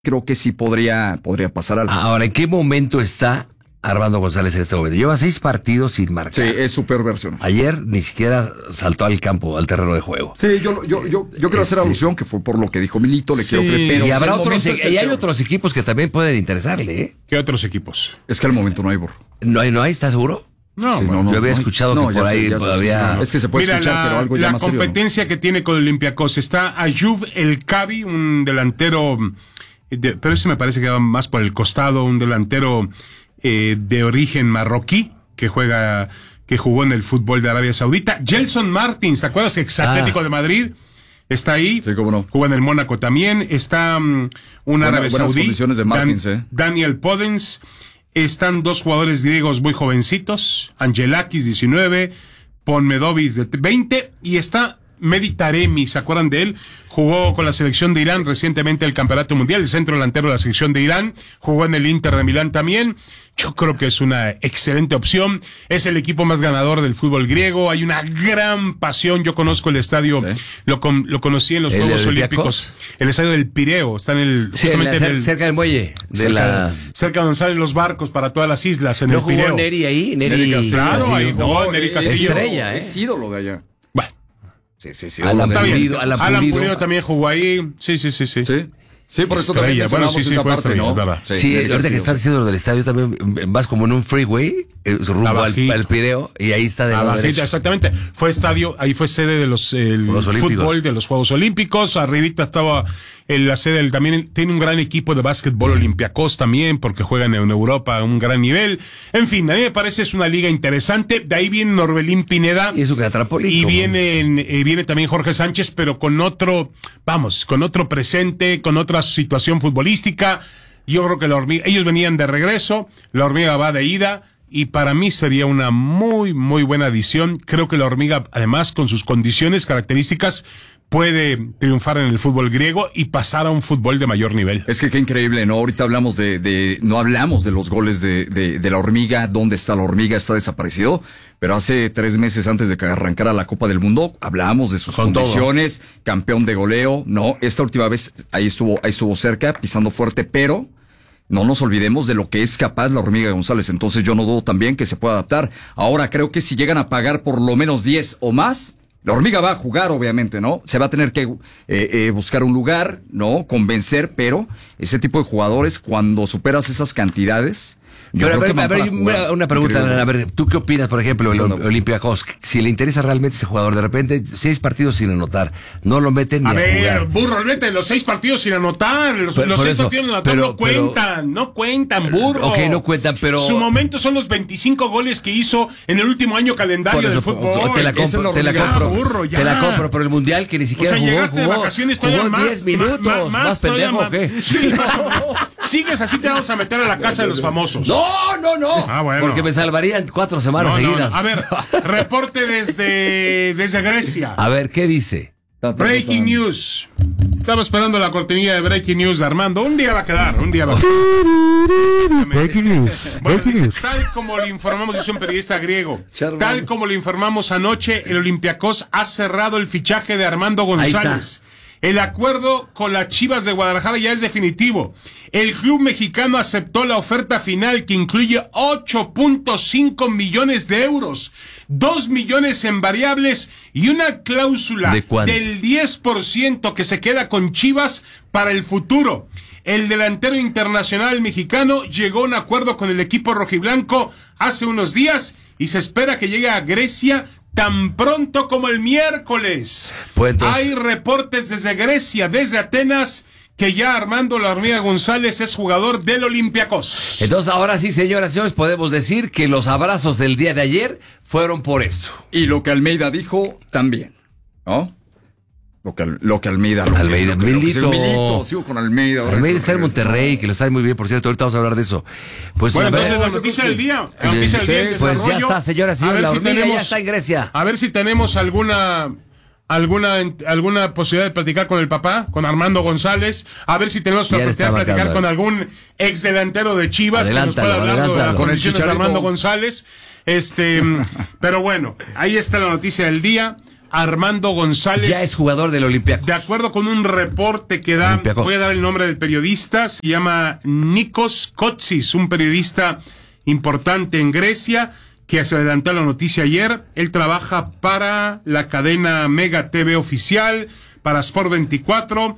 creo que sí podría pasar algo. Ahora, ¿en qué momento está Armando González en este momento? Lleva 6 partidos sin marcar. Sí, es super versión. Ayer ni siquiera saltó al campo, al terreno de juego. Sí, yo quiero hacer alusión que fue por lo que dijo Milito, le quiero creer, pero y habrá otros, y hay otros equipos que también pueden interesarle, ¿eh? ¿Qué otros equipos? Es que al momento no hay, Borro. ¿No hay? ¿Estás seguro? No, Sí, bueno, yo había escuchado que por ahí todavía... Es que se puede escuchar, pero algo ya la más serio, competencia que tiene con Olympiacos está Ayoub El Kabi, un delantero, pero ese me parece que va más por el costado, un delantero de origen marroquí que jugó en el fútbol de Arabia Saudita. Gelson Martins, ¿te acuerdas? Ex-Atlético de Madrid. Está ahí. Sí, cómo no. Juega en el Mónaco también. Está un árabe saudí. Condiciones de Martins, Daniel Podens. Están 2 jugadores griegos muy jovencitos. Angelakis, 19. Ponmedovis, de 20. Y está Mehdi Taremi, ¿se acuerdan de él? Jugó con la selección de Irán recientemente el Campeonato Mundial, el centro delantero de la selección de Irán. Jugó en el Inter de Milán también. Yo creo que es una excelente opción. Es el equipo más ganador del fútbol griego. Hay una gran pasión. Yo conozco el estadio, ¿sí? Lo conocí en los Juegos Olímpicos. El estadio del Pireo. Está en el... Sí, cerca del muelle. Cerca donde salen los barcos para todas las islas, en el Pireo. ¿No jugó Neri ahí? Neri Castillo. Claro, ahí jugó Neri Castillo. Estrella, Es ídolo de allá. Bueno. Sí. Alan Pulido también jugó ahí. Sí. Sí, por eso también mencionamos esa parte, ¿no? Sí, ahorita que estás diciendo lo del estadio también vas como en un freeway rumbo al Pireo y ahí está de lado derecho. Exactamente. Fue estadio, ahí fue sede de los fútbol de los Juegos Olímpicos. Arribita estaba la sede, también tiene un gran equipo de básquetbol Olympiacos también, porque juegan en Europa a un gran nivel. En fin, a mí me parece es una liga interesante. De ahí viene Norbelín Pineda. Y es un gran trampolín. Y viene también Jorge Sánchez, pero con otro presente, con otra situación futbolística. Yo creo que la Hormiga, ellos venían de regreso, la Hormiga va de ida, y para mí sería una muy, muy buena adición. Creo que la Hormiga, además, con sus condiciones, características, puede triunfar en el fútbol griego y pasar a un fútbol de mayor nivel. Es que qué increíble, ¿no? Ahorita hablamos no hablamos de los goles de la Hormiga. ¿Dónde está la Hormiga? Está desaparecido. Pero hace 3 meses antes de que arrancara la Copa del Mundo, hablábamos de sus condiciones, campeón de goleo. No, esta última vez ahí estuvo cerca, pisando fuerte, pero no nos olvidemos de lo que es capaz la Hormiga González. Entonces yo no dudo también que se pueda adaptar. Ahora creo que si llegan a pagar por lo menos 10 o más, la Hormiga va a jugar, obviamente, ¿no? Se va a tener que buscar un lugar, ¿no? Convencer, pero ese tipo de jugadores, cuando superas esas cantidades... Pero a ver, una pregunta, a ver, ¿tú qué opinas, por ejemplo, el Olympiacos? Si le interesa realmente a este jugador, de repente 6 partidos sin anotar, no lo meten ni a jugar. Burro, mete los 6 partidos sin anotar, los 6 partidos sin anotar no cuentan, burro. Ok, no cuentan, pero... Su momento son los 25 goles que hizo en el último año calendario del fútbol. Te la compro, pero el Mundial que ni siquiera jugó 10 minutos, más pendejo, ¿o qué? Sí, sigues así, te vamos a meter a la casa de los famosos. No. Bueno. Porque me salvarían 4 semanas seguidas. No. A ver, reporte desde Grecia. A ver, ¿qué dice? Breaking News. Estaba esperando la cortinilla de Breaking News de Armando. Un día va a quedar. Breaking News. Tal como le informamos, yo soy un periodista griego. Tal como le informamos anoche, el Olympiacos ha cerrado el fichaje de Armando González. El acuerdo con las Chivas de Guadalajara ya es definitivo. El club mexicano aceptó la oferta final que incluye 8.5 millones de euros, 2 millones en variables y una cláusula del 10% que se queda con Chivas para el futuro. El delantero internacional mexicano llegó a un acuerdo con el equipo rojiblanco hace unos días y se espera que llegue a Grecia tan pronto como el miércoles. Pues entonces... Hay reportes desde Grecia, desde Atenas, que ya Armando La Hormiga González es jugador del Olympiacos. Entonces ahora sí, señoras y señores, podemos decir que los abrazos del día de ayer fueron por esto. Y lo que Almeida dijo también, ¿no? Lo que Almeida... Milito. Sigo con Almeida. Almeida está en Monterrey, que lo sabe muy bien, por cierto, ahorita vamos a hablar de eso. Pues, bueno, entonces la noticia del día. Pues ya está, señoras y señores, la Hormiga ya está en Grecia. A ver si tenemos alguna posibilidad de platicar con el papá, con Armando González, a ver si tenemos la oportunidad de platicar con algún ex delantero de Chivas que nos pueda hablar de las condiciones de Armando González. Pero bueno, ahí está la noticia del día. Armando González ya es jugador del Olympiacos. De acuerdo con un reporte que da, voy a dar el nombre del periodista, se llama Nikos Kotsis, un periodista importante en Grecia, que se adelantó a la noticia ayer. Él trabaja para la cadena Mega TV Oficial, para Sport 24.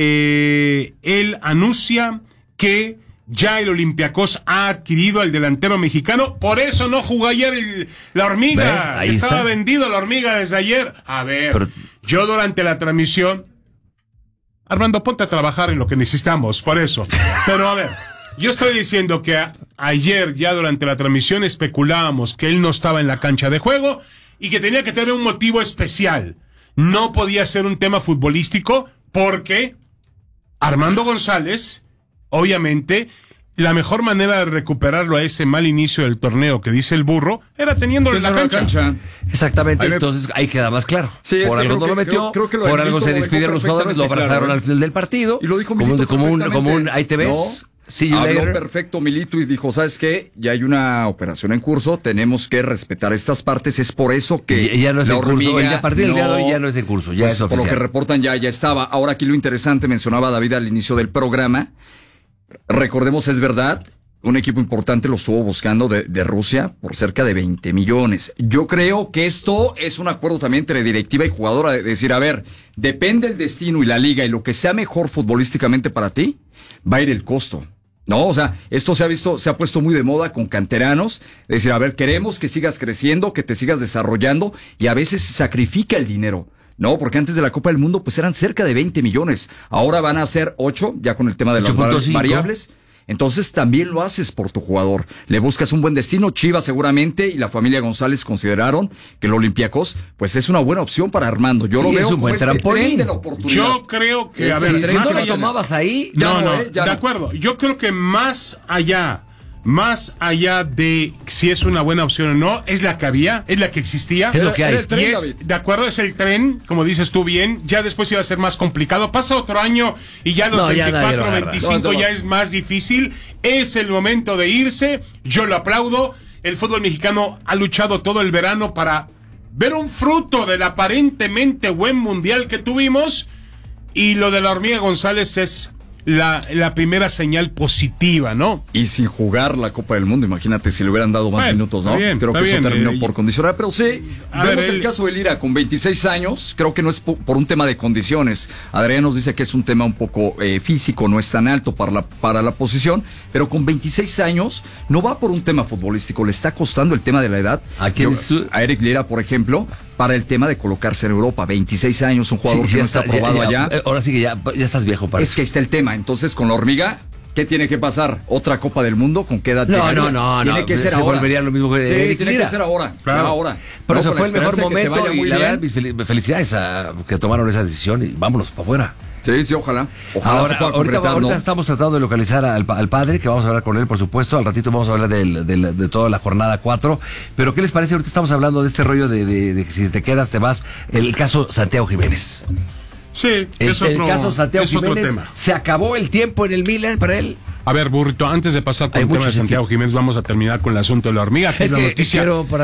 Él anuncia que ya el Olympiacos ha adquirido al delantero mexicano, por eso no jugó ayer la Hormiga. Estaba vendido la Hormiga desde ayer. A ver, yo durante la transmisión, Armando, ponte a trabajar en lo que necesitamos, por eso. Pero a ver, yo estoy diciendo que ayer ya durante la transmisión especulábamos que él no estaba en la cancha de juego y que tenía que tener un motivo especial. No podía ser un tema futbolístico porque Armando González, obviamente, la mejor manera de recuperarlo a ese mal inicio del torneo que dice el burro era teniéndolo en la cancha. Exactamente, entonces ahí queda más claro. Sí, por algo no lo metió, por algo se despidieron los jugadores, lo abrazaron al final del partido. Y lo dijo como un ahí te ves. Sí, habló perfecto Milito y dijo, ¿sabes qué? Ya hay una operación en curso, tenemos que respetar estas partes, es por eso que ya no es en curso, a partir del día de hoy ya no es en curso, ya pues, es oficial. Por lo que reportan ya estaba. Ahora aquí lo interesante, mencionaba David al inicio del programa, recordemos, es verdad, un equipo importante lo estuvo buscando de Rusia por cerca de 20 millones. Yo creo que esto es un acuerdo también entre directiva y jugadora, de decir, a ver, depende el destino y la liga y lo que sea mejor futbolísticamente para ti, va a ir el costo. No, o sea, esto se ha puesto muy de moda con canteranos, es decir, a ver, queremos que sigas creciendo, que te sigas desarrollando, y a veces se sacrifica el dinero. No, porque antes de la Copa del Mundo pues eran cerca de 20 millones. Ahora van a ser 8, ya con el tema de las variables. Entonces también lo haces por tu jugador. Le buscas un buen destino. Chivas seguramente y la familia González consideraron que el Olympiacos pues es una buena opción para Armando. Yo lo veo como un buen trampolín de la oportunidad. Yo creo que, a ver, si no lo tomabas ahí, de acuerdo. Yo creo que más allá de si es una buena opción o no, es la que había, es la que existía. Es lo que hay. De acuerdo, es el tren, como dices tú bien, ya después iba a ser más complicado. Pasa otro año y ya los 24, 25 ya es más difícil. Es el momento de irse, yo lo aplaudo. El fútbol mexicano ha luchado todo el verano para ver un fruto del aparentemente buen mundial que tuvimos, y lo de la Hormiga González es la primera señal positiva, ¿no? Y sin jugar la Copa del Mundo, imagínate si le hubieran dado más minutos, ¿no? Creo que eso terminó por condicionar, pero sí, vemos el caso de Lira con 26 años, creo que no es por un tema de condiciones. Adrián nos dice que es un tema un poco físico, no es tan alto para la posición, pero con 26 años no va por un tema futbolístico, le está costando el tema de la edad. A Eric Lira, por ejemplo, para el tema de colocarse en Europa, 26 años, un jugador que no está aprobado allá. Ahora sí que ya estás viejo para eso. Es que ahí está el tema. Entonces, con la Hormiga, ¿qué tiene que pasar? ¿Otra Copa del Mundo? ¿Con qué edad? No. Tiene que ser ahora. Volvería lo mismo que tiene que ser ahora. Claro. Ahora. Pero eso fue el mejor momento y la verdad, mis felicidades a que tomaron esa decisión y vámonos para afuera. Sí, ojalá. Ahorita estamos tratando de localizar al padre, que vamos a hablar con él, por supuesto. Al ratito vamos a hablar de toda la jornada 4. Pero ¿qué les parece? Ahorita estamos hablando de este rollo de que si te quedas, te vas. El caso Santiago Jiménez. Sí, el caso Santiago Jiménez. Se acabó el tiempo en el Milan para él. A ver, Burrito, antes de pasar por el tema de Santiago Jiménez, vamos a terminar con el asunto de la Hormiga, que es la noticia.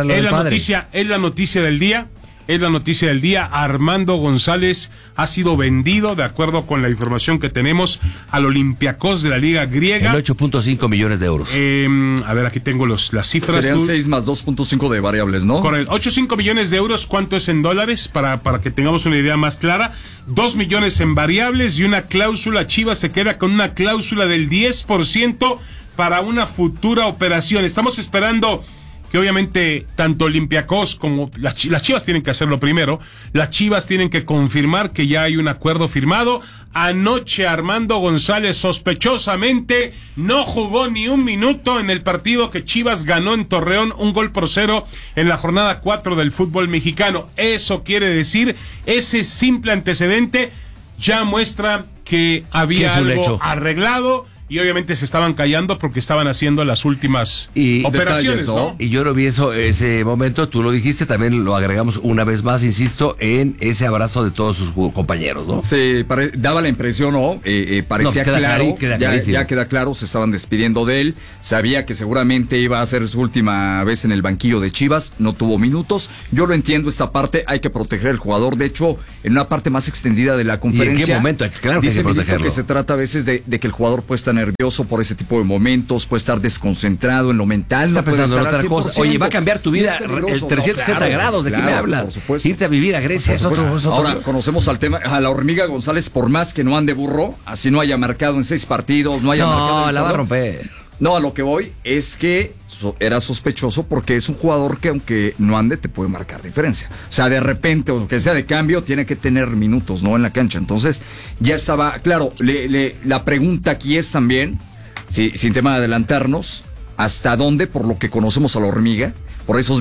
Es la noticia del día. Es la noticia del día. Armando González ha sido vendido, de acuerdo con la información que tenemos, al Olympiacos de la Liga Griega. En 8.5 millones de euros. A ver, aquí tengo las cifras. Serían 6 más 2.5 de variables, ¿no? Correcto. 8.5 millones de euros, ¿cuánto es en dólares? Para que tengamos una idea más clara. 2 millones en variables y una cláusula. Chivas se queda con una cláusula del 10% para una futura operación. Estamos esperando que obviamente tanto Olympiacos como las Chivas tienen que hacerlo primero. Las Chivas tienen que confirmar que ya hay un acuerdo firmado. Anoche Armando González sospechosamente no jugó ni un minuto en el partido que Chivas ganó en Torreón 1-0 en la jornada 4 del fútbol mexicano. Eso quiere decir, ese simple antecedente ya muestra que había algo arreglado, y obviamente se estaban callando porque estaban haciendo las últimas operaciones, detalles, ¿no? Y yo lo vi ese momento, tú lo dijiste, también lo agregamos una vez más, insisto, en ese abrazo de todos sus compañeros, ¿no? Sí, daba la impresión, ¿no? Parecía claro, ya queda claro, se estaban despidiendo de él, sabía que seguramente iba a ser su última vez en el banquillo de Chivas, no tuvo minutos, yo lo entiendo esta parte, hay que proteger al jugador, de hecho, en una parte más extendida de la conferencia. ¿Y en qué momento? Claro que hay que protegerlo. Que se trata a veces de que el jugador puede estar nervioso por ese tipo de momentos, puede estar desconcentrado en lo mental, está pensando en otra cosa. Oye, va a cambiar tu vida 360 grados, ¿de qué me hablas? Irte a vivir a Grecia es otro. Ahora, conocemos al tema, a la Hormiga González, por más que no ande burro, así no haya marcado en 6 partidos, no haya marcado. No, la va a romper. No, a lo que voy es que era sospechoso porque es un jugador que aunque no ande te puede marcar diferencia. O sea, de repente, o que sea de cambio, tiene que tener minutos, ¿no? En la cancha. Entonces, ya estaba, claro, la pregunta aquí es también, sin tema de adelantarnos, ¿hasta dónde, por lo que conocemos a la Hormiga, por esos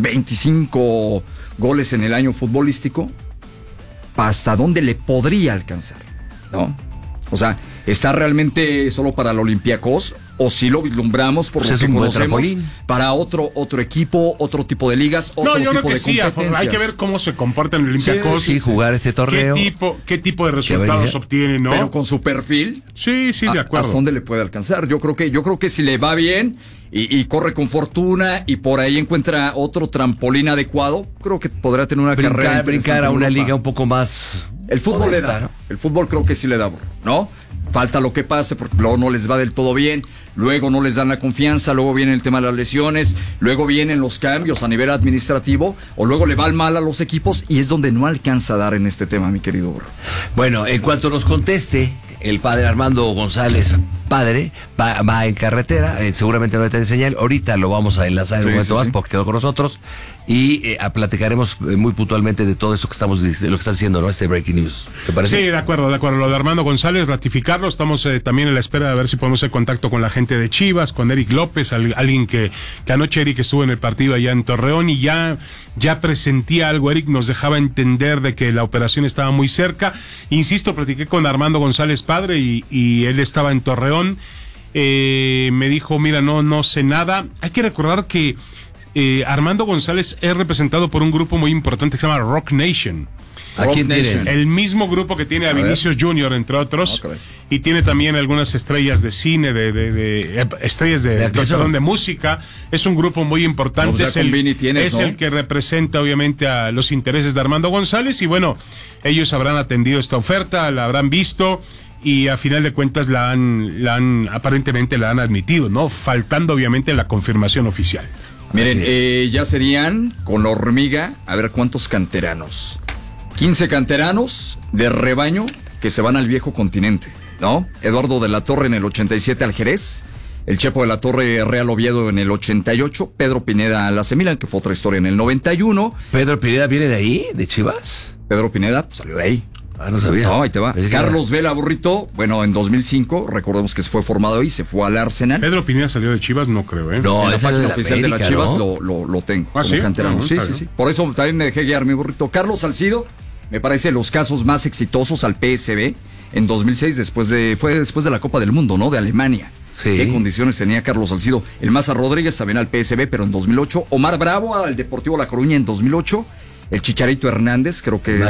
25 goles en el año futbolístico, hasta dónde le podría alcanzar, ¿no? O sea, ¿está realmente solo para el Olympiacos? ¿O si lo vislumbramos por lo que conocemos para otro equipo, otro tipo de ligas, otro tipo de competencias? Hay que ver cómo se comporta en el Olympiacos. Sí, jugar este torneo. ¿Qué tipo de resultados obtiene, no? Pero con su perfil. Sí, de acuerdo. ¿Hasta dónde le puede alcanzar? Yo creo que si le va bien y corre con fortuna y por ahí encuentra otro trampolín adecuado, creo que podrá tener una carrera. Brincar a una liga un poco más. El fútbol le da, ¿no? El fútbol creo que sí le da, ¿no? Falta lo que pase porque luego no les va del todo bien, luego no les dan la confianza, luego viene el tema de las lesiones, luego vienen los cambios a nivel administrativo, o luego le va mal a los equipos y es donde no alcanza a dar en este tema, mi querido Burro. Bueno, en cuanto nos conteste el padre Armando González, padre, va en carretera, seguramente no va a tener señal, ahorita lo vamos a enlazar en un momento más porque quedó con nosotros y platicaremos muy puntualmente de todo esto que estamos, de lo que está haciendo, ¿no? Este breaking news, ¿te parece? Sí, de acuerdo, lo de Armando González, ratificarlo, estamos también en la espera de ver si podemos hacer contacto con la gente de Chivas, con Eric López, alguien que anoche Eric estuvo en el partido allá en Torreón y ya presentía algo, Eric nos dejaba entender de que la operación estaba muy cerca, insisto, platiqué con Armando González padre y él estaba en Torreón, me dijo, mira, no sé nada, hay que recordar que Armando González es representado por un grupo muy importante que se llama Rock Nation. Rock Nation. El mismo grupo que tiene a Vinicius Jr., entre otros, y tiene también algunas estrellas de cine, estrellas de música. Es un grupo muy importante. No, es el que representa, obviamente, a los intereses de Armando González. Y bueno, ellos habrán atendido esta oferta, la habrán visto. Y a final de cuentas aparentemente la han admitido, ¿no? Faltando, obviamente, la confirmación oficial. Miren, ya serían con la Hormiga, a ver cuántos canteranos. 15 canteranos de rebaño que se van al viejo continente, ¿no? Eduardo de la Torre en el 87 al Jerez, el Chepo de la Torre Real Oviedo en el 88, Pedro Pineda al AC Milan, que fue otra historia en el 91. ¿Pedro Pineda viene de ahí, de Chivas? Pedro Pineda salió de ahí. No sabía. No, ahí te va. Carlos Vela Burrito, bueno, en 2005, recordemos que se fue formado ahí, se fue al Arsenal. Pedro Pineda salió de Chivas, no creo, ¿eh? No, en la página oficial de las Chivas, ¿no? lo tengo. ¿Ah, sí? Canterano. Sí. Por eso también me dejé guiar, mi Burrito. Carlos Salcido, me parece los casos más exitosos al PSV en 2006, fue después de la Copa del Mundo, ¿no? De Alemania. Sí. ¿Qué condiciones tenía Carlos Salcido? El Maza Rodríguez también al PSV, pero en 2008. Omar Bravo al Deportivo La Coruña en 2008. El Chicharito Hernández, creo que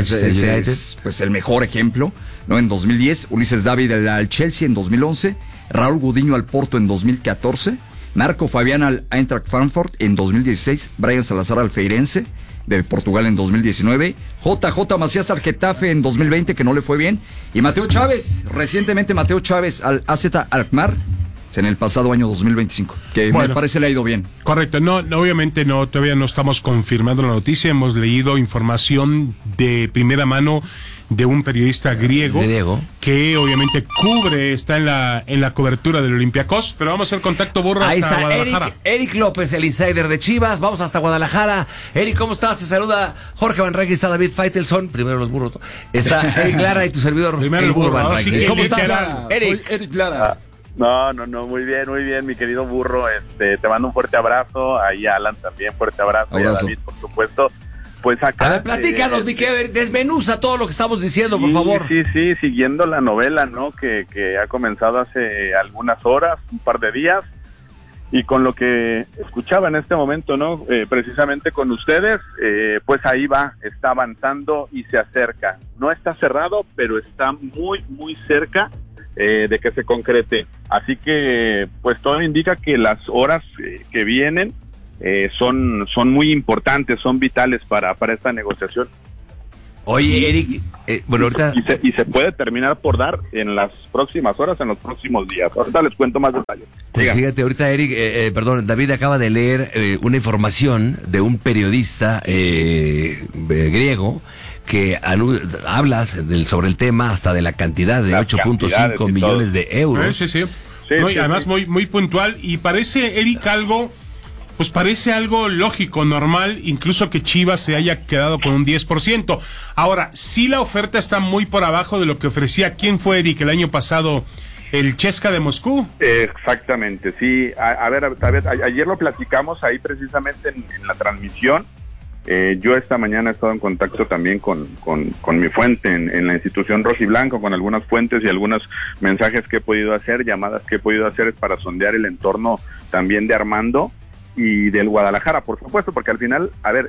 es pues el mejor ejemplo, ¿no? En 2010, Ulises David al Chelsea en 2011, Raúl Gudiño al Porto en 2014, Marco Fabián al Eintracht Frankfurt en 2016, Brian Salazar al Feirense de Portugal en 2019, JJ Macías al Getafe en 2020, que no le fue bien, y Mateo Chávez, recientemente Mateo Chávez al AZ Alkmaar en el pasado año 2025, que me parece le ha ido bien. Correcto, obviamente todavía no estamos confirmando la noticia, hemos leído información de primera mano de un periodista griego que obviamente está en la cobertura del Olympiacos, pero vamos a hacer contacto Burro hasta Guadalajara. Eric López, el insider de Chivas, vamos hasta Guadalajara. Eric, ¿cómo estás? Te saluda Jorge Van Rankin, está David Faitelson, primero los burros, está Eric Lara y tu servidor, primero el burro Van Rankin. ¿Cómo estás, Eric? Soy Eric Lara. No, muy bien, mi querido Burro, te mando un fuerte abrazo, ahí a Alan también, fuerte abrazo. Y a David, por supuesto. Pues acá... A ver, platícanos, mi querido, desmenuza todo lo que estamos diciendo, por favor. Sí, siguiendo la novela, ¿no? Que ha comenzado hace algunas horas, un par de días, y con lo que escuchaba en este momento, ¿no? Precisamente con ustedes, pues ahí va, está avanzando y se acerca. No está cerrado, pero está muy, muy cerca de que se concrete. Así que, pues todo indica que las horas que vienen son muy importantes, son vitales para esta negociación. Oye, Eric, bueno, ahorita... Y se puede terminar por dar en las próximas horas, en los próximos días. Ahorita les cuento más detalles. Pues fíjate, ahorita Eric, David acaba de leer una información de un periodista griego que habla sobre el tema hasta de la cantidad de 8.5 millones de euros. Sí. No, y además muy puntual, y parece, Eric, algo lógico, normal, incluso que Chivas se haya quedado con un 10%. Ahora, sí, la oferta está muy por abajo de lo que ofrecía. ¿Quién fue, Eric, el año pasado? ¿El CSKA de Moscú? Exactamente, sí. A ver, ayer lo platicamos ahí precisamente en la transmisión. Yo esta mañana he estado en contacto también con mi fuente en la institución rojiblanco, con algunas fuentes y algunos mensajes que he podido hacer, llamadas que he podido hacer para sondear el entorno también de Armando y del Guadalajara, por supuesto, porque al final,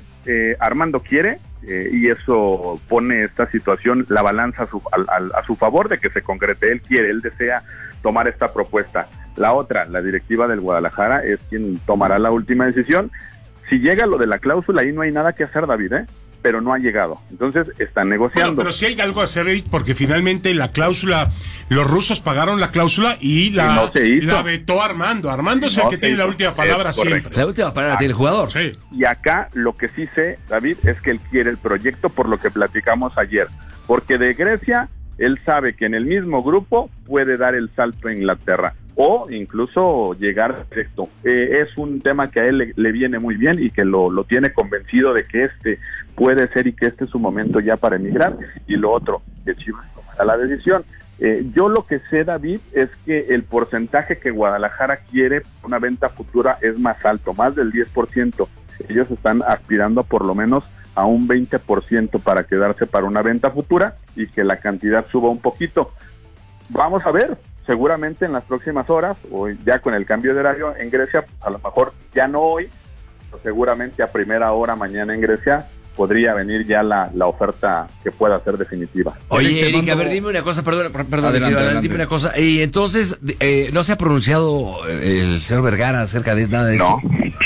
Armando quiere, y eso pone esta situación, la balanza a su favor de que se concrete. Él quiere, él desea tomar esta propuesta. La otra, la directiva del Guadalajara, es quien tomará la última decisión. Si llega lo de la cláusula, ahí no hay nada que hacer, David, pero no ha llegado. Entonces, están negociando. Bueno, pero sí hay algo a hacer, porque finalmente la cláusula, los rusos pagaron la cláusula y la vetó Armando. Armando es el que tiene la última palabra siempre. La última palabra tiene el jugador. Sí. Y acá lo que sí sé, David, es que él quiere el proyecto, por lo que platicamos ayer. Porque de Grecia, él sabe que en el mismo grupo puede dar el salto a Inglaterra, o incluso llegar directo. Es un tema que a él le viene muy bien y que lo tiene convencido de que puede ser y que es su momento ya para emigrar. Y lo otro, que Chivas tomará la decisión. Yo lo que sé, David, es que el porcentaje que Guadalajara quiere una venta futura es más alto, más del 10%. Ellos están aspirando por lo menos a un 20% para quedarse para una venta futura y que la cantidad suba un poquito. Vamos a ver. Seguramente en las próximas horas, o ya con el cambio de horario en Grecia, a lo mejor ya no hoy, pero seguramente a primera hora mañana en Grecia podría venir ya la oferta que pueda ser definitiva. Oye, Eric, a ver, dime una cosa, perdón, adelante. Dime una cosa. Y entonces, ¿no se ha pronunciado el señor Vergara acerca de nada de esto?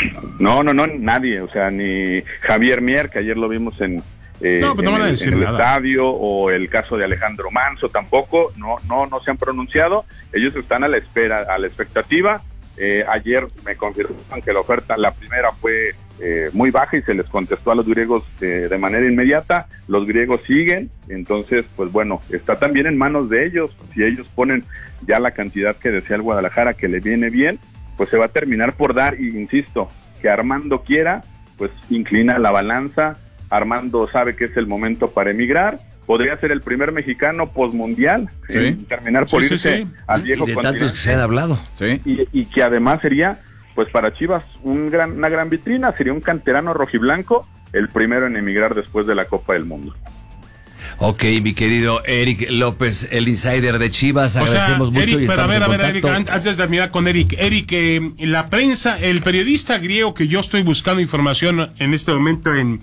No, nadie, o sea, ni Javier Mier, que ayer lo vimos en el estadio, o el caso de Alejandro Manso, tampoco, no se han pronunciado. Ellos están a la espera, a la expectativa. Ayer me confirmaron que la oferta, la primera fue muy baja y se les contestó a los griegos de manera inmediata. Los griegos siguen, entonces pues bueno, está también en manos de ellos. Si ellos ponen ya la cantidad que desea el Guadalajara, que le viene bien, pues se va a terminar por dar. Y insisto, que Armando quiera, pues inclina la balanza. Armando sabe que es el momento para emigrar. Podría ser el primer mexicano postmundial en terminar por irse al viejo continente. De tantos que se han hablado. Sí. Y que además sería, pues para Chivas, una gran vitrina. Sería un canterano rojiblanco, el primero en emigrar después de la Copa del Mundo. Ok, mi querido Eric López, el insider de Chivas, agradecemos mucho. Eric, y estamos pero a ver, en contacto. Eric, antes de terminar con Eric, la prensa, el periodista griego que yo estoy buscando información en este momento en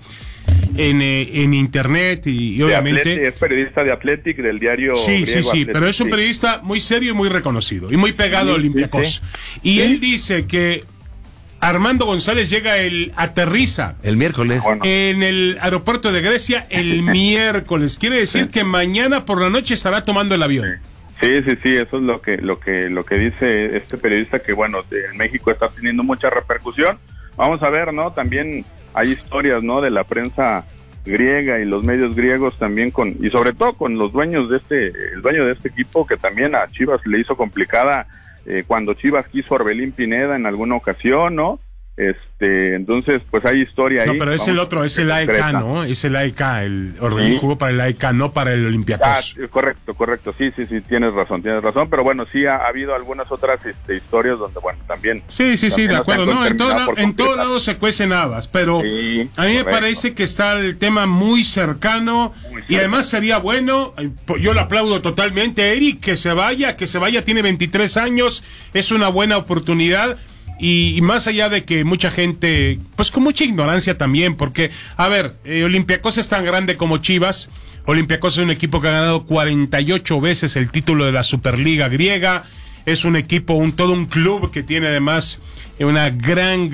internet y obviamente... Es periodista de Athletic, del diario griego Sí, Athletic, pero es un periodista muy serio y muy reconocido, y muy pegado a Olympiacos. Y él dice que Armando González aterriza el miércoles en el aeropuerto de Grecia el miércoles. Quiere decir que mañana por la noche estará tomando el avión. Sí, eso es lo que dice este periodista, que bueno, en México está teniendo mucha repercusión. Vamos a ver, ¿no? También hay historias, ¿no?, de la prensa griega y los medios griegos también y sobre todo con los dueños el dueño de este equipo, que también a Chivas le hizo complicada cuando Chivas quiso a Orbelín Pineda en alguna ocasión, ¿no? Entonces, pues hay historia ahí. No, pero es el otro, es el AEK, ¿no? Es el AEK, Orbelín jugó para el AEK, no para el Olympiacos. Correcto, sí, tienes razón, pero bueno, sí ha habido algunas otras historias donde, bueno, también... Sí, de acuerdo, no, en todo lado se cuecen habas, pero sí, a mí me parece que está el tema muy cercano, y además sería bueno, yo lo aplaudo totalmente, Eric, que se vaya, tiene 23 años, es una buena oportunidad. Y más allá de que mucha gente, pues con mucha ignorancia también, porque, a ver, Olympiacos es tan grande como Chivas. Olympiacos es un equipo que ha ganado 48 veces el título de la Superliga griega. Es un equipo, todo un club que tiene además una gran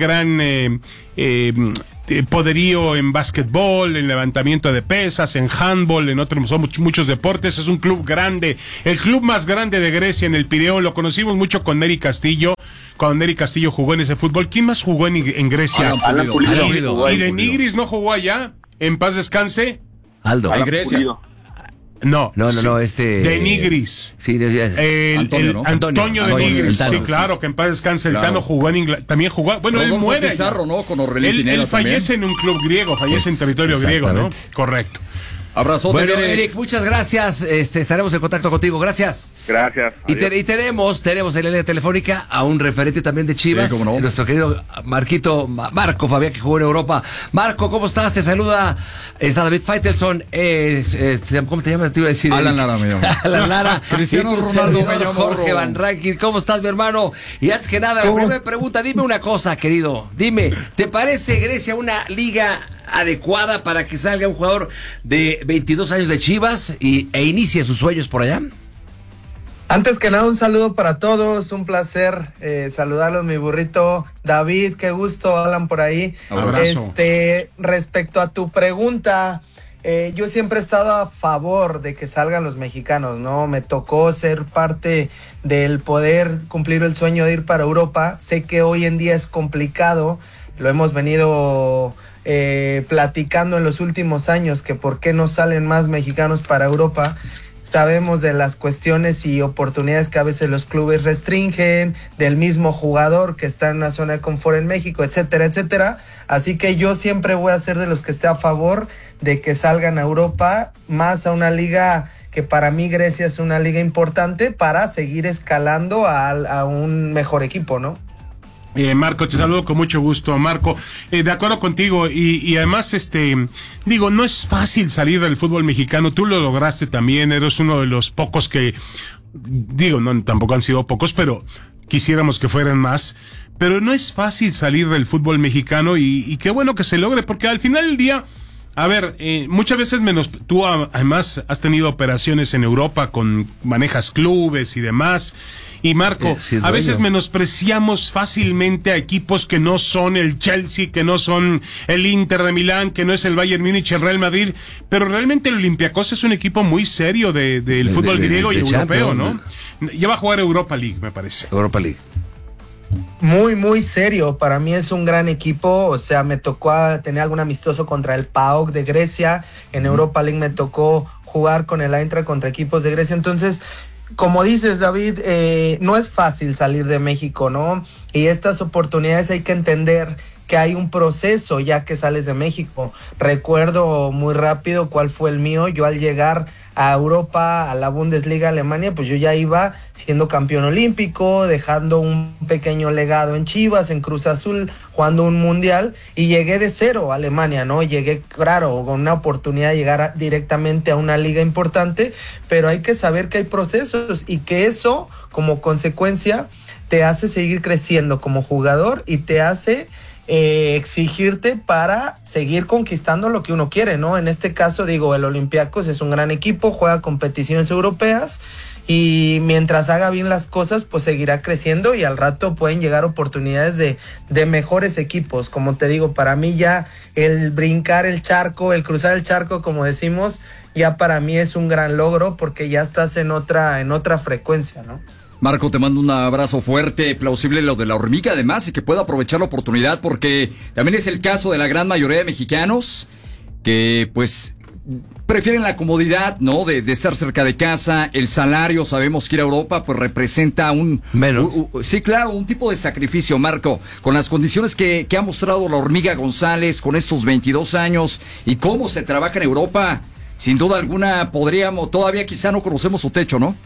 poderío en básquetbol, en levantamiento de pesas, en handball, en otros muchos deportes. Es un club grande, el club más grande de Grecia en el Pireo. Lo conocimos mucho con Neri Castillo, cuando Neri Castillo jugó en ese fútbol. ¿Quién más jugó en Grecia? Alan Pulido. ¿Y de Nigris no jugó allá? En paz descanse. Aldo. En Grecia. No, de Nigris. Sí, Antonio de Nigris. Sí, claro, que en paz descanse. El Tano jugó en Inglaterra. También jugó. Bueno, él muere. Pizarro, ¿no? Con Orbelín Pineda. Él fallece en un club griego, fallece en territorio griego, ¿no? Correcto. Abrazo. Bueno, Eric, muchas gracias. Estaremos en contacto contigo. Gracias. Y tenemos en la línea telefónica a un referente también de Chivas, sí, ¿cómo no? Nuestro querido Marco Fabián, que jugó en Europa. Marco, ¿cómo estás? Te saluda. Está David Faitelson. ¿Cómo te llamas? Te iba a decir. Alan Lara, me llamo. Alan Lara. Cristiano Ronaldo, me llamo. Jorge Van Rankin. ¿Cómo estás, mi hermano? Y antes que nada, la primera pregunta, dime una cosa, querido. Dime, ¿te parece Grecia una liga adecuada para que salga un jugador de 22 años de Chivas e inicie sus sueños por allá? Antes que nada, un saludo para todos, un placer saludarlos, mi burrito David, qué gusto, Alan por ahí. Abrazo. Respecto a tu pregunta, yo siempre he estado a favor de que salgan los mexicanos, ¿no? Me tocó ser parte del poder cumplir el sueño de ir para Europa. Sé que hoy en día es complicado, lo hemos venido platicando en los últimos años, que por qué no salen más mexicanos para Europa. Sabemos de las cuestiones y oportunidades que a veces los clubes restringen, del mismo jugador que está en una zona de confort en México, etcétera, etcétera. Así que yo siempre voy a ser de los que esté a favor de que salgan a Europa, más a una liga que para mí Grecia es una liga importante para seguir escalando a un mejor equipo, ¿no? Marco, te saludo con mucho gusto, Marco. De acuerdo contigo, y además, no es fácil salir del fútbol mexicano. Tú lo lograste también, eres uno de los pocos que, tampoco han sido pocos, pero quisiéramos que fueran más. Pero no es fácil salir del fútbol mexicano y qué bueno que se logre, porque al final del día, a ver, muchas veces tú además has tenido operaciones en Europa, manejas clubes y demás. Y Marco, a veces menospreciamos fácilmente a equipos que no son el Chelsea, que no son el Inter de Milán, que no es el Bayern Múnich, el Real Madrid, pero realmente el Olympiacos es un equipo muy serio del fútbol griego y europeo, ¿no? Ya va a jugar Europa League, me parece. Europa League. Muy, muy serio. Para mí es un gran equipo. O sea, me tocó tener algún amistoso contra el PAOK de Grecia. En Europa League me tocó jugar con el Eintracht contra equipos de Grecia. Entonces, como dices, David, no es fácil salir de México, ¿no? Y estas oportunidades hay que entender que hay un proceso ya que sales de México. Recuerdo muy rápido cuál fue el mío. Yo al llegar a Europa, a la Bundesliga Alemania, pues yo ya iba siendo campeón olímpico, dejando un pequeño legado en Chivas, en Cruz Azul, jugando un mundial, y llegué de cero a Alemania, ¿no? Llegué, claro, con una oportunidad de llegar directamente a una liga importante, pero hay que saber que hay procesos y que eso, como consecuencia, te hace seguir creciendo como jugador y te hace exigirte para seguir conquistando lo que uno quiere, ¿no? En este caso, el Olympiacos es un gran equipo, juega competiciones europeas y mientras haga bien las cosas, pues seguirá creciendo y al rato pueden llegar oportunidades de mejores equipos. Como te digo, para mí ya el brincar el charco, el cruzar el charco, como decimos, ya para mí es un gran logro porque ya estás en otra frecuencia, ¿no? Marco, te mando un abrazo fuerte, plausible lo de la hormiga además y que pueda aprovechar la oportunidad porque también es el caso de la gran mayoría de mexicanos que pues prefieren la comodidad, ¿no? De estar cerca de casa, el salario, sabemos que ir a Europa pues representa menos. Sí, claro, un tipo de sacrificio, Marco, con las condiciones que ha mostrado la Hormiga González con estos 22 años y cómo se trabaja en Europa, sin duda alguna todavía quizá no conocemos su techo, ¿no?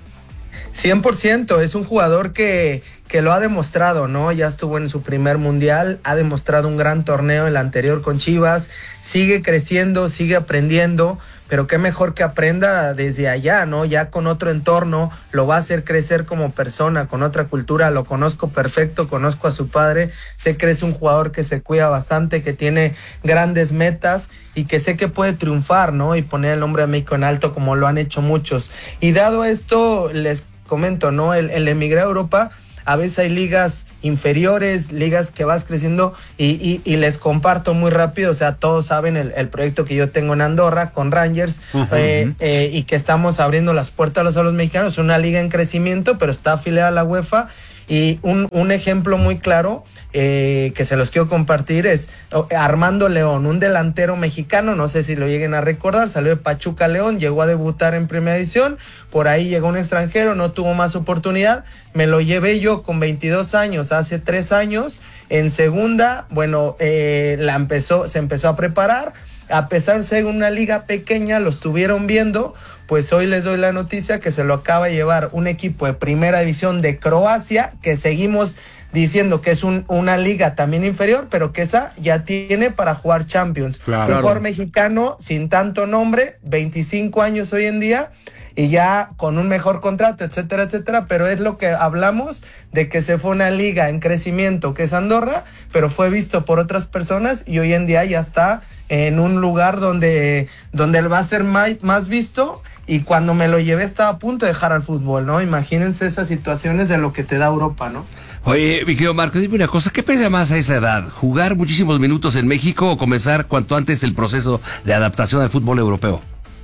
100%, es un jugador que lo ha demostrado, ¿no? Ya estuvo en su primer mundial, ha demostrado un gran torneo, el anterior con Chivas, sigue creciendo, sigue aprendiendo, pero qué mejor que aprenda desde allá, ¿no? Ya con otro entorno, lo va a hacer crecer como persona, con otra cultura, lo conozco perfecto, conozco a su padre, sé que es un jugador que se cuida bastante, que tiene grandes metas y que sé que puede triunfar, ¿no? Y poner el nombre de México en alto como lo han hecho muchos. Y dado esto, les comento, ¿no? El emigrar a Europa, a veces hay ligas inferiores, ligas que vas creciendo y les comparto muy rápido, o sea, todos saben el proyecto que yo tengo en Andorra con Rangers y que estamos abriendo las puertas a los mexicanos, es una liga en crecimiento, pero está afiliada a la UEFA y un ejemplo muy claro que se los quiero compartir es Armando León, un delantero mexicano, no sé si lo lleguen a recordar, salió de Pachuca León, llegó a debutar en primera división, por ahí llegó un extranjero, no tuvo más oportunidad, me lo llevé yo con 22 años, hace 3 años, en segunda, bueno, se empezó a preparar, a pesar de ser una liga pequeña, lo estuvieron viendo, pues hoy les doy la noticia que se lo acaba de llevar un equipo de primera división de Croacia, que seguimos diciendo que es una liga también inferior, pero que esa ya tiene para jugar Champions. Claro. Un jugador mexicano sin tanto nombre, 25 años hoy en día, y ya con un mejor contrato, etcétera, etcétera, pero es lo que hablamos de que se fue una liga en crecimiento, que es Andorra, pero fue visto por otras personas y hoy en día ya está en un lugar donde él va a ser más visto, y cuando me lo llevé estaba a punto de dejar al fútbol, ¿no? Imagínense esas situaciones de lo que te da Europa, ¿no? Oye, mi querido Marco, dime una cosa, ¿qué pesa más a esa edad? ¿Jugar muchísimos minutos en México o comenzar cuanto antes el proceso de adaptación al fútbol europeo?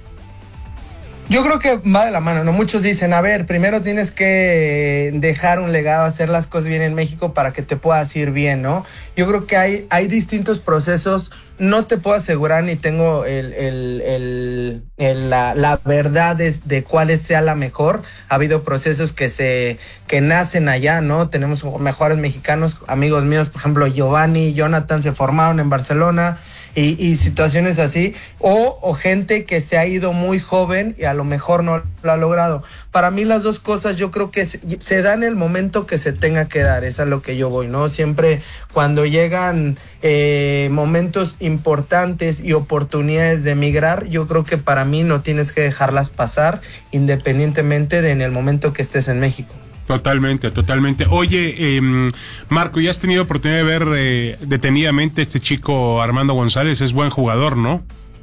Yo creo que va de la mano, ¿no? Muchos dicen, a ver, primero tienes que dejar un legado, hacer las cosas bien en México para que te puedas ir bien, ¿no? Yo creo que hay distintos procesos, no te puedo asegurar ni tengo la verdad de cuál sea la mejor. Ha habido procesos que nacen allá, ¿no? Tenemos mejores mexicanos, amigos míos, por ejemplo, Giovanni y Jonathan se formaron en Barcelona, y situaciones así, o gente que se ha ido muy joven y a lo mejor no lo ha logrado. Para mí las dos cosas yo creo que se dan en el momento que se tenga que dar, es a lo que yo voy, ¿no? Siempre cuando llegan momentos importantes y oportunidades de emigrar, yo creo que para mí no tienes que dejarlas pasar independientemente de en el momento que estés en México. Totalmente. Oye, Marco, ¿ya has tenido oportunidad de ver detenidamente este chico Armando González? Es buen jugador, ¿no?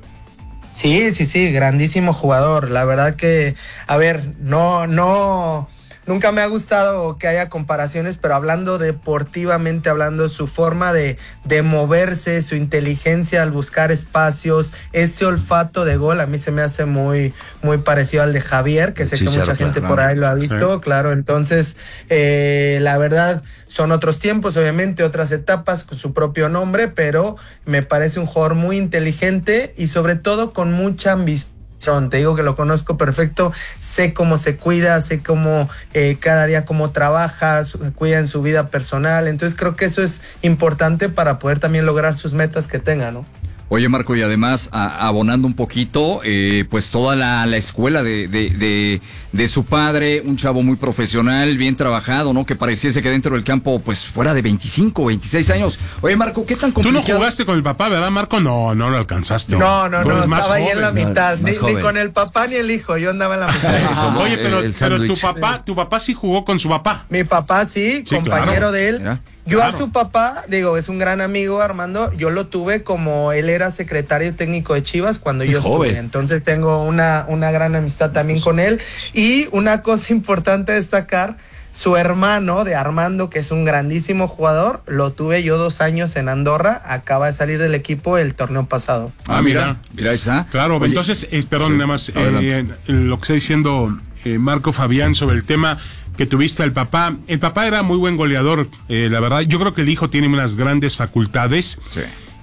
Sí, grandísimo jugador. La verdad que, a ver, nunca me ha gustado que haya comparaciones, pero hablando deportivamente, hablando su forma de moverse, su inteligencia al buscar espacios, ese olfato de gol, a mí se me hace muy, muy parecido al de Javier, que sé que mucha gente por ahí lo ha visto, claro. Entonces, la verdad, son otros tiempos, obviamente, otras etapas con su propio nombre, pero me parece un jugador muy inteligente y sobre todo con mucha ambición. Te digo que lo conozco perfecto, sé cómo se cuida, sé cómo cada día cómo trabaja, cuida en su vida personal, entonces creo que eso es importante para poder también lograr sus metas que tenga, ¿no? Oye, Marco, y además, abonando un poquito, pues toda la escuela de su padre, un chavo muy profesional, bien trabajado, ¿no? Que pareciese que dentro del campo, pues, fuera de 25, 26 años. Oye, Marco, ¿qué tan complicado? Tú no jugaste con el papá, ¿verdad, Marco? No lo alcanzaste. No, estaba ahí en la mitad, ni con el papá ni el hijo, yo andaba en la mitad. Oye, pero tu papá sí jugó con su papá. Mi papá sí, compañero claro. de él. Mira. Yo a su papá, es un gran amigo, Armando, yo lo tuve como él era secretario técnico de Chivas cuando yo estuve, entonces tengo una gran amistad también con él, y una cosa importante a destacar, su hermano de Armando, que es un grandísimo jugador, lo tuve yo 2 años en Andorra, acaba de salir del equipo el torneo pasado. Mira ahí está. Claro, oye, entonces, perdón, nada más, lo que está diciendo Marco Fabián sobre el tema que tuviste al papá. El papá era muy buen goleador, la verdad. Yo creo que el hijo tiene unas grandes facultades. Sí.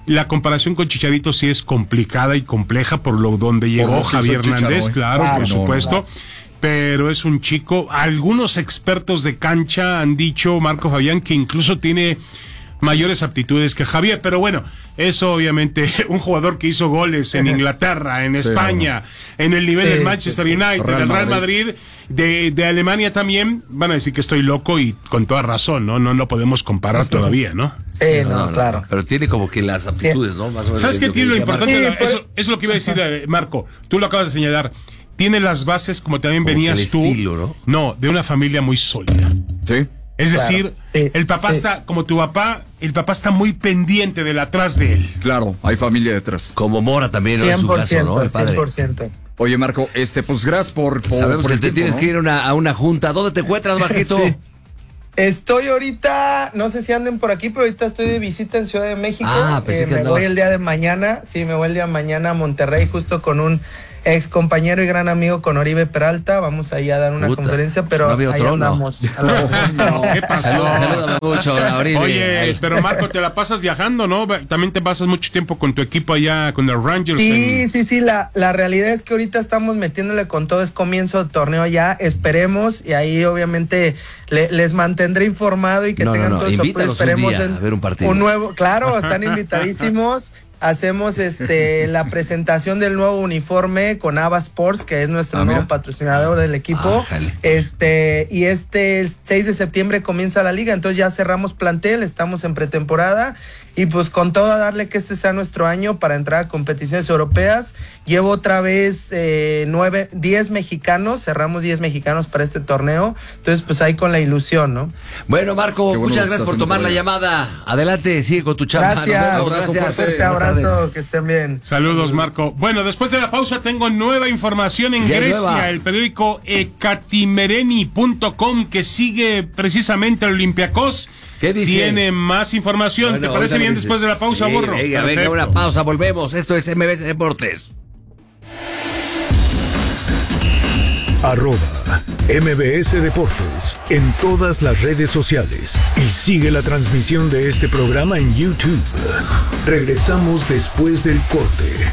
La comparación con Chicharito sí es complicada y compleja por lo donde llegó Javier Hernández, claro, por supuesto. Pero es un chico, algunos expertos de cancha han dicho, Marco Fabián, que incluso tiene mayores aptitudes que Javier, pero bueno, eso obviamente, un jugador que hizo goles en Inglaterra, en España, en el nivel del Manchester United, del Real Madrid, de Alemania también, van a decir que estoy loco y con toda razón, ¿no? No lo podemos comparar todavía, ¿no? Sí, claro. Pero tiene como que las aptitudes, ¿no? Más o menos. ¿Sabes qué tiene lo importante? Eso es lo que iba a decir, Marco, tú lo acabas de señalar. Tiene las bases, como también como venías tú, estilo, ¿no? No, de una familia muy sólida. Sí. Es decir, el papá está, como tu papá, el papá está muy pendiente del atrás de él. Claro, hay familia detrás. Como Mora también, ¿no? 100%, en su caso, ¿no? El padre. 100%. Oye, Marco, pues gracias por Sabemos por que te tienes que ir a una junta. ¿Dónde te encuentras, Marquito? Sí. Estoy ahorita, no sé si anden por aquí, pero ahorita estoy de visita en Ciudad de México. Pensé que me voy el día de mañana, me voy el día de mañana a Monterrey, justo con un ex compañero y gran amigo, con Oribe Peralta. Vamos ahí a dar una conferencia, pero no había ahí otro, andamos. No, ¿qué pasó? Salúdame mucho, Oribe. Oye, pero Marco, te la pasas viajando, ¿no? También te pasas mucho tiempo con tu equipo allá, con los Rangers. Sí, la realidad es que ahorita estamos metiéndole con todo, es comienzo de torneo ya, esperemos, y ahí obviamente les mantendré informado y que tengan todo eso, pero esperemos a ver un partido. Un nuevo, claro, están invitadísimos. Hacemos la presentación del nuevo uniforme con Ava Sports, que es nuestro nuevo patrocinador del equipo. Y el 6 de septiembre comienza la liga, entonces ya cerramos plantel, estamos en pretemporada y pues con todo a darle que este sea nuestro año para entrar a competiciones europeas. Llevo otra vez 10 mexicanos, cerramos 10 mexicanos para este torneo, entonces pues ahí con la ilusión, ¿no? Bueno, Marco, muchas gracias por tomar la llamada. Adelante, sigue con tu chamba. Gracias. Abrazo, que estén bien. Saludos, Marco. Bueno, después de la pausa tengo nueva información en Grecia. El periódico ekatimereni.com, que sigue precisamente al Olympiacos. ¿Qué dice? Tiene más información. Bueno, ¿te parece bien después de la pausa, Burro? Venga, una pausa, volvemos. Esto es MBS Deportes. @MBS Deportes en todas las redes sociales y sigue la transmisión de este programa en YouTube. Regresamos después del corte.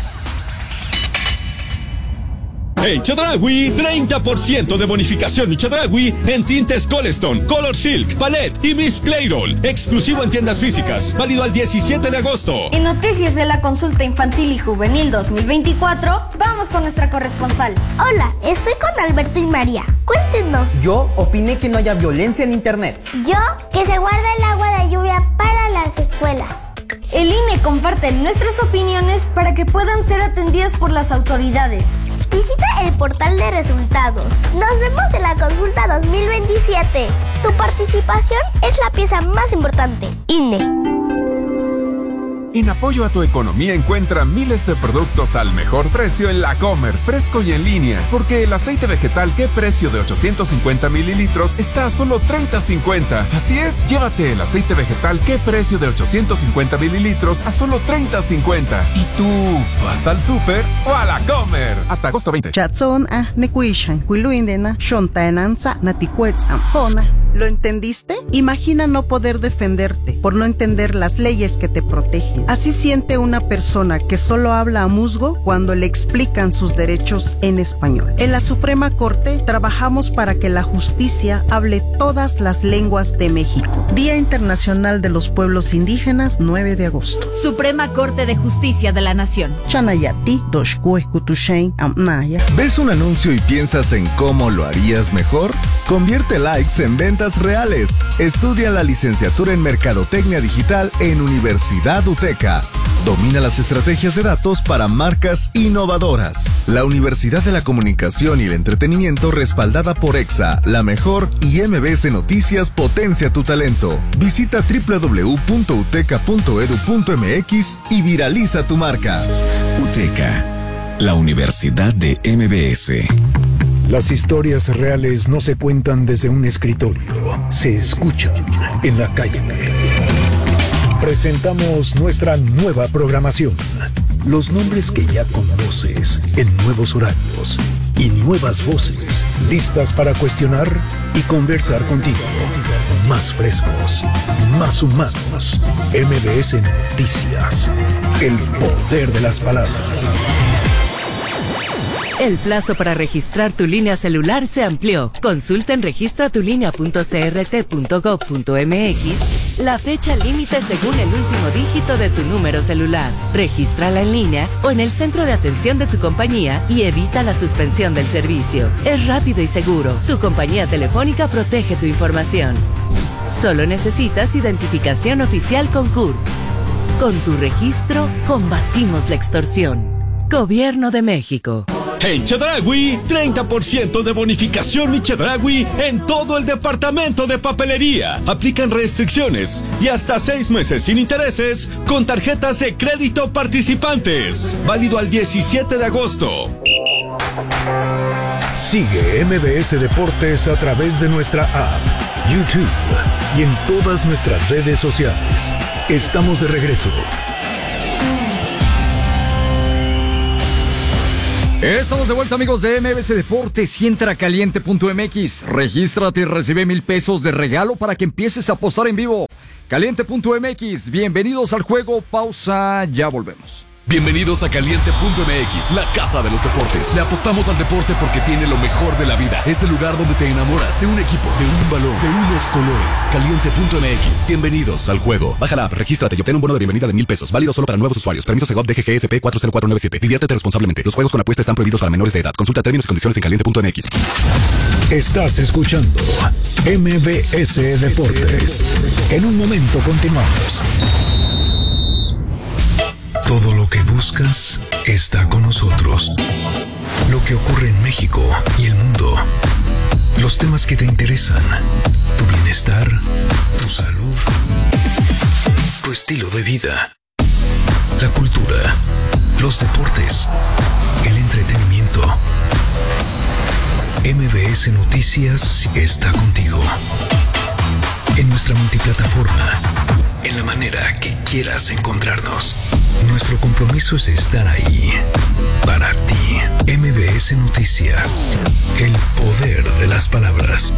En Chedraui, 30% de bonificación en Chedraui en tintes Colestone, Color Silk, Palette y Miss Clairol. Exclusivo en tiendas físicas. Válido al 17 de agosto. En noticias de la consulta infantil y juvenil 2024, vamos con nuestra corresponsal. Hola, estoy con Alberto y María. Cuéntenos. Yo opiné que no haya violencia en internet. Yo, que se guarde el agua de lluvia para las escuelas. El INE comparte nuestras opiniones para que puedan ser atendidas por las autoridades. Visita el portal de resultados. Nos vemos en la consulta 2027. Tu participación es la pieza más importante. INE. En apoyo a tu economía encuentra miles de productos al mejor precio en La Comer, fresco y en línea. Porque el aceite vegetal ¿Qué precio de 850 mililitros está a solo $30.50? Así es, llévate el aceite vegetal ¿Qué precio de 850 mililitros a solo $30.50? ¿Y tú vas al súper o a La Comer? Hasta agosto 20. ¿Lo entendiste? Imagina no poder defenderte por no entender las leyes que te protegen. Así siente una persona que solo habla a musgo cuando le explican sus derechos en español. En la Suprema Corte trabajamos para que la justicia hable todas las lenguas de México. Día Internacional de los Pueblos Indígenas, 9 de agosto. Suprema Corte de Justicia de la Nación. ¿Ves un anuncio y piensas en cómo lo harías mejor? Convierte likes en ventas reales. Estudia la licenciatura en Mercadotecnia Digital en Universidad UTECA. Domina las estrategias de datos para marcas innovadoras. La Universidad de la Comunicación y el Entretenimiento, respaldada por EXA, La Mejor y MBS Noticias, potencia tu talento. Visita www.uteca.edu.mx y viraliza tu marca. UTECA, la Universidad de MBS. Las historias reales no se cuentan desde un escritorio, se escuchan en la calle. Presentamos nuestra nueva programación. Los nombres que ya conoces en nuevos horarios. y nuevas voces listas para cuestionar y conversar contigo. Más frescos, más humanos. MBS Noticias. El poder de las palabras. El plazo para registrar tu línea celular se amplió. Consulta en registratulinea.crt.gov.mx la fecha límite según el último dígito de tu número celular. Regístrala en línea o en el centro de atención de tu compañía y evita la suspensión del servicio. Es rápido y seguro. Tu compañía telefónica protege tu información. Solo necesitas identificación oficial con CURP. Con tu registro, combatimos la extorsión. Gobierno de México. En Chedraui, 30% de bonificación Mi Chedraui en todo el departamento de papelería. Aplican restricciones y hasta 6 meses sin intereses con tarjetas de crédito participantes. Válido al 17 de agosto. Sigue MBS Deportes a través de nuestra app, YouTube y en todas nuestras redes sociales. Estamos de regreso. Estamos de vuelta, amigos de MBS Deportes, y entra a caliente.mx. Regístrate y recibe 1,000 pesos de regalo para que empieces a apostar en vivo. Caliente.mx, bienvenidos al juego. Pausa, ya volvemos. Bienvenidos a Caliente.mx, la casa de los deportes. Le apostamos al deporte porque tiene lo mejor de la vida. Es el lugar donde te enamoras de un equipo, de un balón, de unos colores. Caliente.mx, bienvenidos al juego. Baja la app, regístrate y obtén un bono de bienvenida de 1,000 pesos. Válido solo para nuevos usuarios. Permiso Segov DGGSP 40497. Diviértete responsablemente. Los juegos con apuesta están prohibidos para menores de edad. Consulta términos y condiciones en Caliente.mx. Estás escuchando MBS Deportes. En un momento continuamos. Todo lo que buscas está con nosotros. Lo que ocurre en México y el mundo. Los temas que te interesan. Tu bienestar, tu salud, tu estilo de vida. La cultura, los deportes, el entretenimiento. MBS Noticias está contigo. En nuestra multiplataforma. En la manera que quieras encontrarnos. Nuestro compromiso es estar ahí. Para ti. MBS Noticias. El poder de las palabras.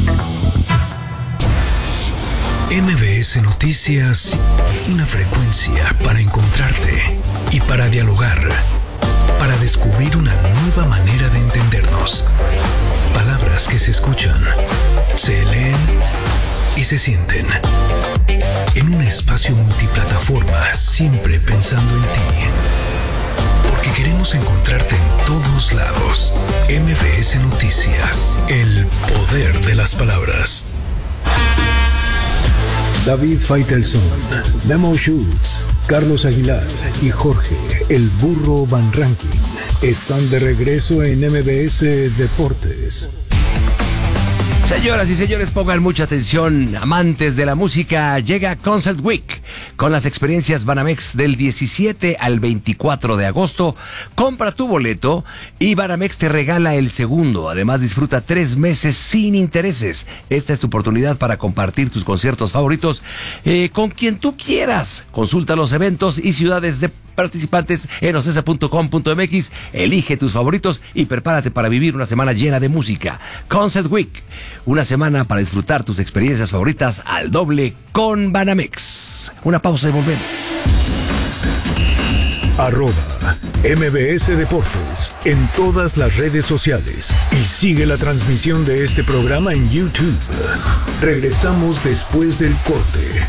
MBS Noticias. Una frecuencia para encontrarte y para dialogar. Para descubrir una nueva manera de entendernos. Palabras que se escuchan, se leen y se sienten. En un espacio multiplataforma, siempre pensando en ti. Porque queremos encontrarte en todos lados. MBS Noticias. El poder de las palabras. David Faitelson, Memo Schultz, Carlos Aguilar y Jorge, el burro Van Ranking, están de regreso en MBS Deportes. Señoras y señores, pongan mucha atención, amantes de la música. Llega Concert Week con las experiencias Banamex del 17 al 24 de agosto. Compra tu boleto y Banamex te regala el segundo. Además, disfruta 3 meses sin intereses. Esta es tu oportunidad para compartir tus conciertos favoritos con quien tú quieras. Consulta los eventos y ciudades de participantes en ocesa.com.mx. Elige tus favoritos y prepárate para vivir una semana llena de música. Concert Week, una semana para disfrutar tus experiencias favoritas al doble con Banamex. Una pausa y volvemos. @MBS Deportes en todas las redes sociales y sigue la transmisión de este programa en YouTube. Regresamos después del corte.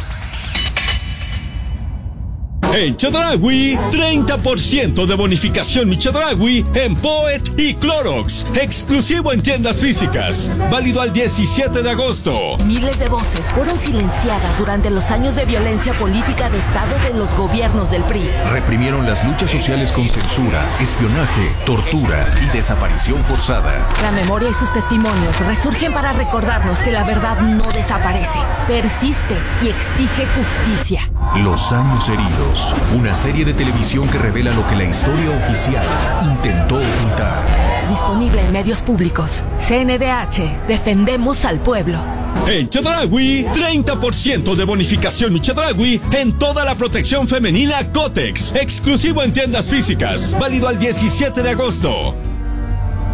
En Chedraui, 30% de bonificación Mi Chedraui en Poet y Clorox. Exclusivo en tiendas físicas. Válido al 17 de agosto. Miles de voces fueron silenciadas durante los años de violencia política de Estado de los gobiernos del PRI. Reprimieron las luchas sociales con censura, espionaje, tortura y desaparición forzada. La memoria y sus testimonios resurgen para recordarnos que la verdad no desaparece, persiste y exige justicia. Los años heridos. Una serie de televisión que revela lo que la historia oficial intentó ocultar. Disponible en medios públicos. CNDH. Defendemos al pueblo. En Chedraui, 30% de bonificación Mi Chedraui en toda la protección femenina Kotex. Exclusivo en tiendas físicas. Válido al 17 de agosto.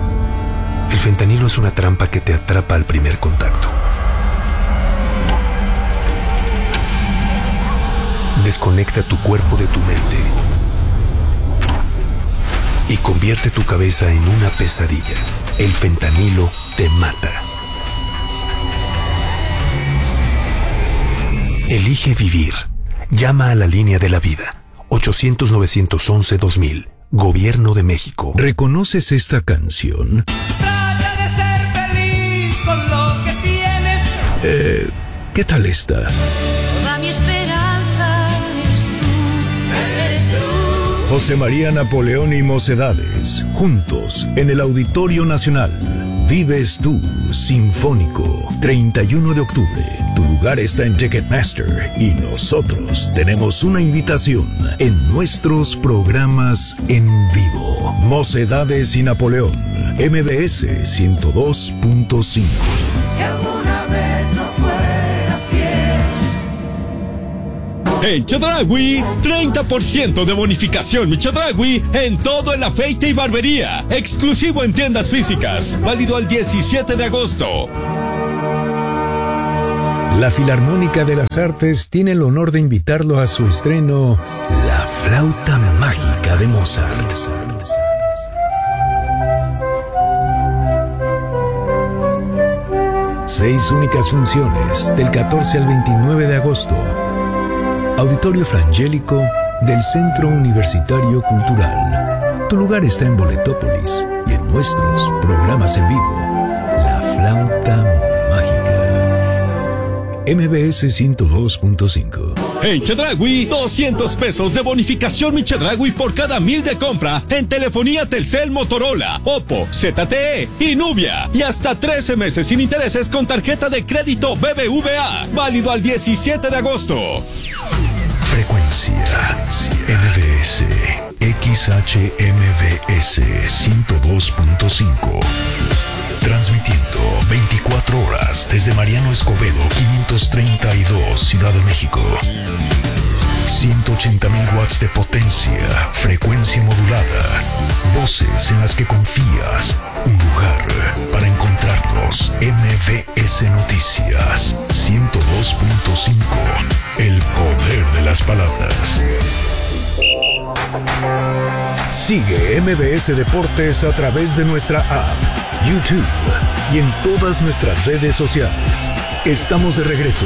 El fentanilo es una trampa que te atrapa al primer contacto. Desconecta tu cuerpo de tu mente y convierte tu cabeza en una pesadilla. El fentanilo te mata. Elige vivir. Llama a la línea de la vida. 800-911-2000. Gobierno de México. ¿Reconoces esta canción? Trata de ser feliz con lo que tienes. ¿Qué tal esta? Toda mi esperanza eres tú. José María Napoleón y Mocedades, juntos en el Auditorio Nacional. Vives tú, Sinfónico, 31 de octubre. Tu lugar está en Ticketmaster y nosotros tenemos una invitación en nuestros programas en vivo. Mocedades y Napoleón, MBS 102.5. Si alguna vez no fuera fiel. En Chedraui, 30% de bonificación mi Chedraui en todo el afeite y barbería. Exclusivo en tiendas físicas. Válido al 17 de agosto. La Filarmónica de las Artes tiene el honor de invitarlo a su estreno La Flauta Mágica de Mozart. Seis únicas funciones del 14 al 29 de agosto. Auditorio Frangélico del Centro Universitario Cultural. Tu lugar está en Boletópolis y en nuestros programas en vivo. La Flauta Mágica. MBS 102.5. En Chedraui, 200 pesos de bonificación mi Chedraui por cada 1,000 de compra en telefonía Telcel, Motorola, Oppo, ZTE y Nubia. Y hasta 13 meses sin intereses con tarjeta de crédito BBVA. Válido al 17 de agosto. Frecuencia MBS XHMBS 102.5. Transmitiendo 24 horas desde Mariano Escobedo 532, Ciudad de México. 180,000 watts de potencia, frecuencia modulada, voces en las que confías, un lugar para encontrarnos. MBS Noticias 102.5, el poder de las palabras. Sigue MBS Deportes a través de nuestra app, YouTube y en todas nuestras redes sociales. Estamos de regreso.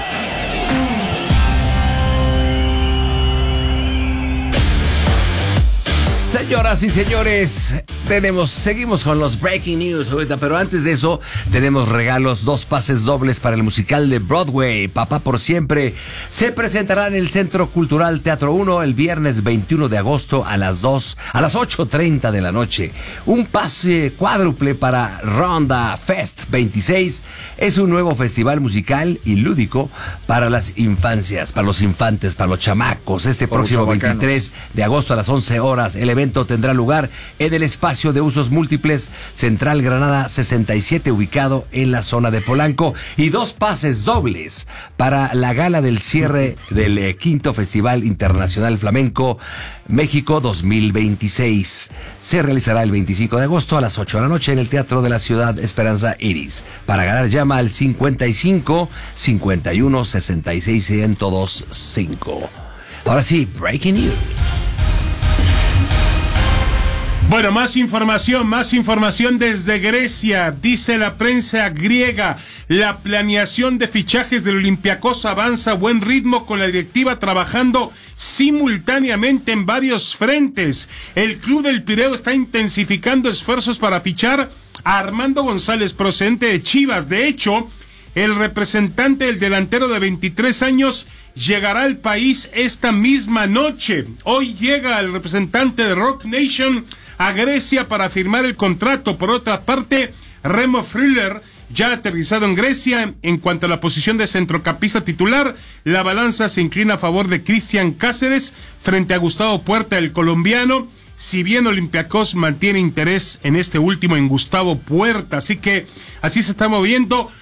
Señoras y señores, seguimos con los breaking news ahorita, pero antes de eso tenemos regalos, 2 pases dobles para el musical de Broadway, Papá por Siempre. Se presentará en el Centro Cultural Teatro 1 el viernes 21 de agosto a las 8:30 de la noche. Un pase cuádruple para Ronda Fest 26. Es un nuevo festival musical y lúdico para las infancias, para los infantes, para los chamacos. Este próximo 23 de agosto a las 11 horas, el evento tendrá lugar en el espacio de usos múltiples Central Granada 67, ubicado en la zona de Polanco, y 2 pases dobles para la gala del cierre del quinto Festival Internacional Flamenco México 2026. Se realizará el 25 de agosto a las 8 de la noche en el Teatro de la Ciudad Esperanza Iris. Para ganar llama al 55 51 66 1025. Ahora sí, breaking news. Bueno, más información desde Grecia. Dice la prensa griega, la planeación de fichajes del Olympiacos avanza a buen ritmo con la directiva trabajando simultáneamente en varios frentes. El club del Pireo está intensificando esfuerzos para fichar a Armando González, procedente de Chivas. De hecho, el representante del delantero de 23 años llegará al país esta misma noche. Hoy llega el representante de Rock Nation a Grecia para firmar el contrato. Por otra parte, Remo Freuler ya aterrizado en Grecia. En cuanto a la posición de centrocampista titular, la balanza se inclina a favor de Cristian Cáceres frente a Gustavo Puerta, el colombiano. Si bien Olympiacos mantiene interés en este último, en Gustavo Puerta. Así que así se está moviendo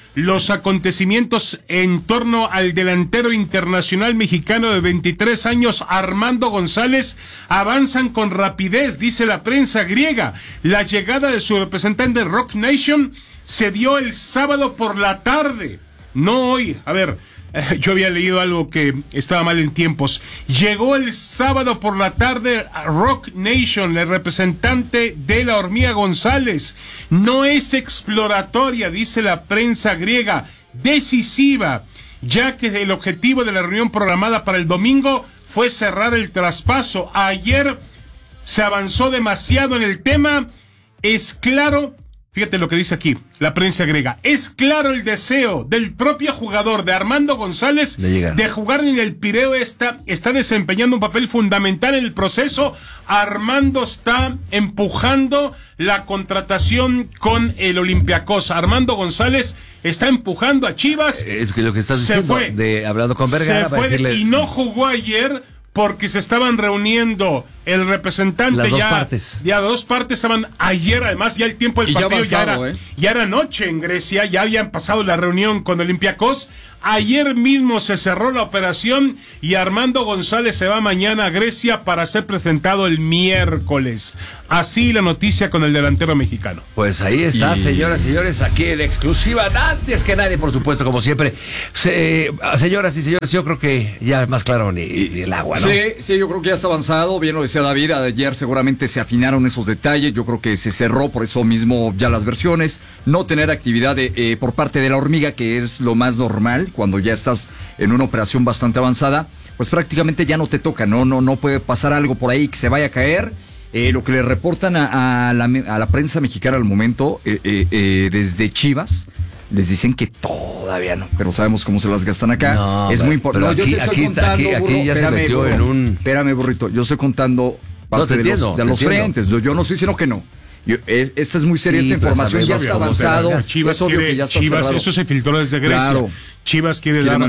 los acontecimientos en torno al delantero internacional mexicano de 23 años, Armando González, avanzan con rapidez, dice la prensa griega. La llegada de su representante Roc Nation se dio el sábado por la tarde, no hoy. A ver, yo había leído algo que estaba mal en tiempos. Llegó el sábado por la tarde a Roc Nation, el representante de la Hormiga González. No es exploratoria, dice la prensa griega, decisiva, ya que el objetivo de la reunión programada para el domingo fue cerrar el traspaso. Ayer se avanzó demasiado en el tema. Es claro, fíjate lo que dice aquí la prensa griega, es claro el deseo del propio jugador, de Armando González, de jugar en el Pireo. Está desempeñando un papel fundamental en el proceso. Armando está empujando la contratación con el Olympiacos. Armando González está empujando a Chivas. Es que lo que estás diciendo, hablando con Vergara, se fue, decirle... y no jugó ayer porque se estaban reuniendo el representante. Las dos partes. Ya dos partes estaban ayer, además ya el tiempo del partido ya era noche en Grecia, ya habían pasado la reunión con Olympiacos. Ayer mismo se cerró la operación y Armando González se va mañana a Grecia para ser presentado el miércoles. Así la noticia con el delantero mexicano. Pues ahí está, señoras y señores, aquí en exclusiva, antes que nadie, por supuesto, como siempre. Señoras y señores, yo creo que ya es más claro ni el agua, ¿no? Sí, yo creo que ya está avanzado. Bien lo decía David, ayer seguramente se afinaron esos detalles. Yo creo que se cerró por eso mismo ya las versiones. No tener actividad por parte de la Hormiga, que es lo más normal cuando ya estás en una operación bastante avanzada, pues prácticamente ya no te toca, no puede pasar algo por ahí que se vaya a caer. Lo que le reportan a la prensa mexicana al momento, desde Chivas, les dicen que todavía no, pero sabemos cómo se las gastan acá. No, es muy importante. Aquí ya se metió en un... Espérame, burrito, yo estoy contando parte de los frentes. Yo no estoy diciendo que no. Esta es muy seria, esta información ya está avanzado. Chivas eso se filtró desde Grecia. Claro. Chivas quiere dar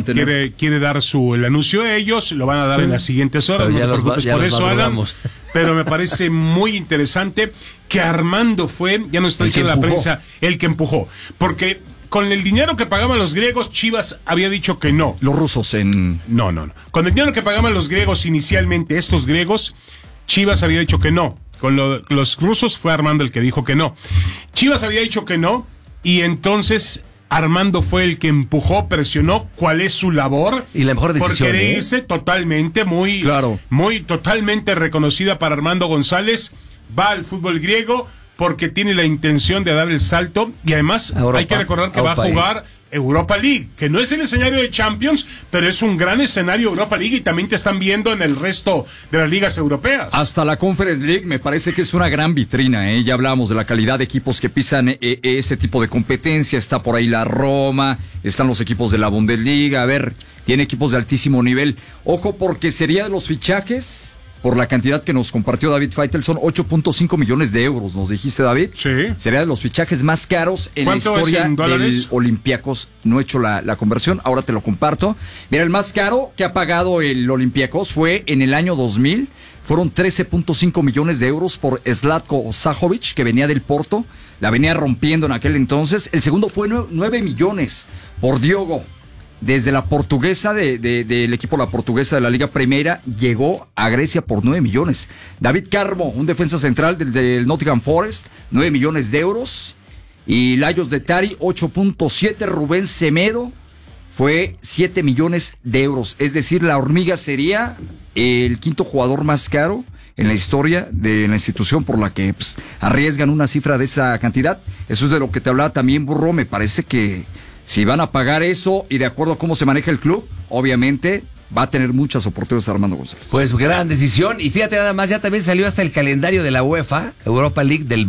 el anuncio a ellos, lo van a dar en las siguientes horas. No te preocupes por eso, Alan. Pero me parece muy interesante que Armando fue, ya nos está diciendo la prensa, el que empujó. Porque con el dinero que pagaban los griegos, Chivas había dicho que no. Los rusos No. Con el dinero que pagaban los griegos inicialmente, estos griegos, Chivas había dicho que no. Con los rusos fue Armando el que dijo que no. Chivas había dicho que no, y entonces Armando fue el que empujó, presionó. ¿Cuál es su labor? Y la mejor decisión. Porque irse totalmente, muy totalmente reconocida para Armando González. Va al fútbol griego porque tiene la intención de dar el salto, y además hay que recordar que va a jugar Europa League, que no es el escenario de Champions, pero es un gran escenario Europa League, y también te están viendo en el resto de las ligas europeas. Hasta la Conference League me parece que es una gran vitrina, Ya hablábamos de la calidad de equipos que pisan ese tipo de competencia. Está por ahí la Roma, están los equipos de la Bundesliga. A ver, tiene equipos de altísimo nivel. Ojo, porque sería de los fichajes, por la cantidad que nos compartió David Faitelson, 8.5 millones de euros, nos dijiste, David. Sí. Sería de los fichajes más caros en la historia del Olympiacos. No he hecho la conversión, ahora te lo comparto. Mira, el más caro que ha pagado el Olympiacos fue en el año 2000. Fueron 13.5 millones de euros por Zlatko Zahovic, que venía del Porto. La venía rompiendo en aquel entonces. El segundo fue 9 millones por Diogo. Desde la portuguesa, del equipo La Portuguesa de la Liga Primera, llegó a Grecia por 9 millones. David Carmo, un defensa central del Nottingham Forest, 9 millones de euros. Y Lajos de Tari, 8.7. Rubén Semedo fue 7 millones de euros. Es decir, la Hormiga sería el quinto jugador más caro en la historia de la institución, por la que arriesgan una cifra de esa cantidad. Eso es de lo que te hablaba también, Burro. Me parece que si van a pagar eso, y de acuerdo a cómo se maneja el club, obviamente va a tener muchas oportunidades Armando González. Pues gran decisión. Y fíjate nada más, ya también salió hasta el calendario de la UEFA, Europa League, del